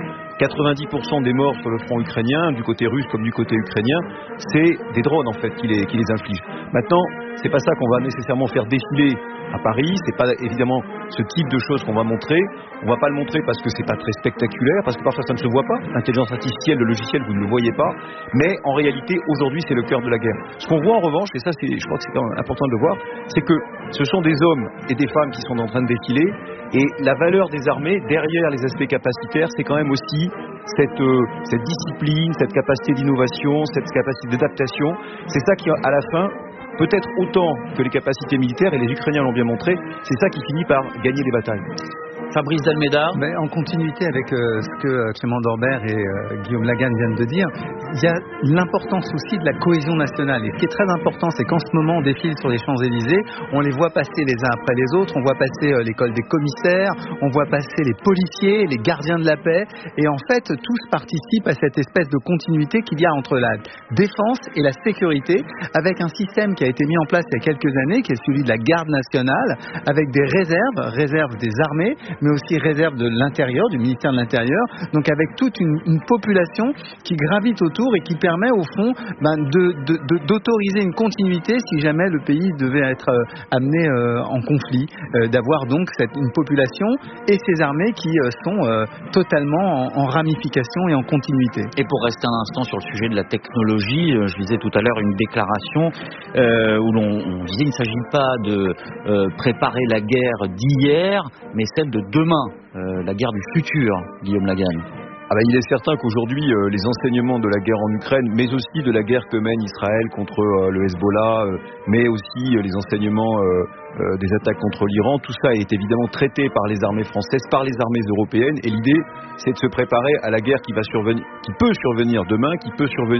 90% des morts sur le front ukrainien, du côté russe comme du côté ukrainien, c'est des drones en fait qui les infligent. Maintenant, c'est pas ça qu'on va nécessairement faire défiler à Paris, c'est pas évidemment ce type de choses qu'on va montrer. On va pas le montrer parce que c'est pas très spectaculaire, parce que parfois ça ne se voit pas. L'intelligence artificielle, le logiciel, vous ne le voyez pas. Mais en réalité, aujourd'hui, c'est le cœur de la guerre. Ce qu'on voit en revanche, et ça, je crois que c'est important de le voir, c'est que ce sont des hommes et des femmes qui sont en train de défiler. Et la valeur des armées, derrière les aspects capacitaires, c'est quand même aussi cette discipline, cette capacité d'innovation, cette capacité d'adaptation. C'est ça qui, à la fin, peut-être autant que les capacités militaires, et les Ukrainiens l'ont bien montré, c'est ça qui finit par gagner des batailles. Fabrice Dalméda. En continuité avec ce que Clément Dorbert et Guillaume Lagan viennent de dire, il y a l'importance aussi de la cohésion nationale. Et ce qui est très important, c'est qu'en ce moment, on défile sur les Champs-Élysées, on les voit passer les uns après les autres, on voit passer l'école des commissaires, on voit passer les policiers, les gardiens de la paix. Et en fait, tous participent à cette espèce de continuité qu'il y a entre la défense et la sécurité, avec un système qui a été mis en place il y a quelques années, qui est celui de la garde nationale, avec des réserves des armées, mais aussi réserve de l'intérieur, du ministère de l'Intérieur, donc avec toute une population qui gravite autour et qui permet au fond d'autoriser une continuité si jamais le pays devait être amené en conflit, d'avoir donc une population et ces armées qui sont totalement en ramification et en continuité. Et pour rester un instant sur le sujet de la technologie, je lisais tout à l'heure une déclaration où on disait qu'il ne s'agit pas de préparer la guerre d'hier, mais celle de demain, la guerre du futur, Guillaume Lagan. Il est certain qu'aujourd'hui, les enseignements de la guerre en Ukraine, mais aussi de la guerre que mène Israël contre le Hezbollah, mais aussi les enseignements des attaques contre l'Iran, tout ça est évidemment traité par les armées françaises, par les armées européennes, et l'idée, c'est de se préparer à la guerre qui peut survenir demain, qui peut survenir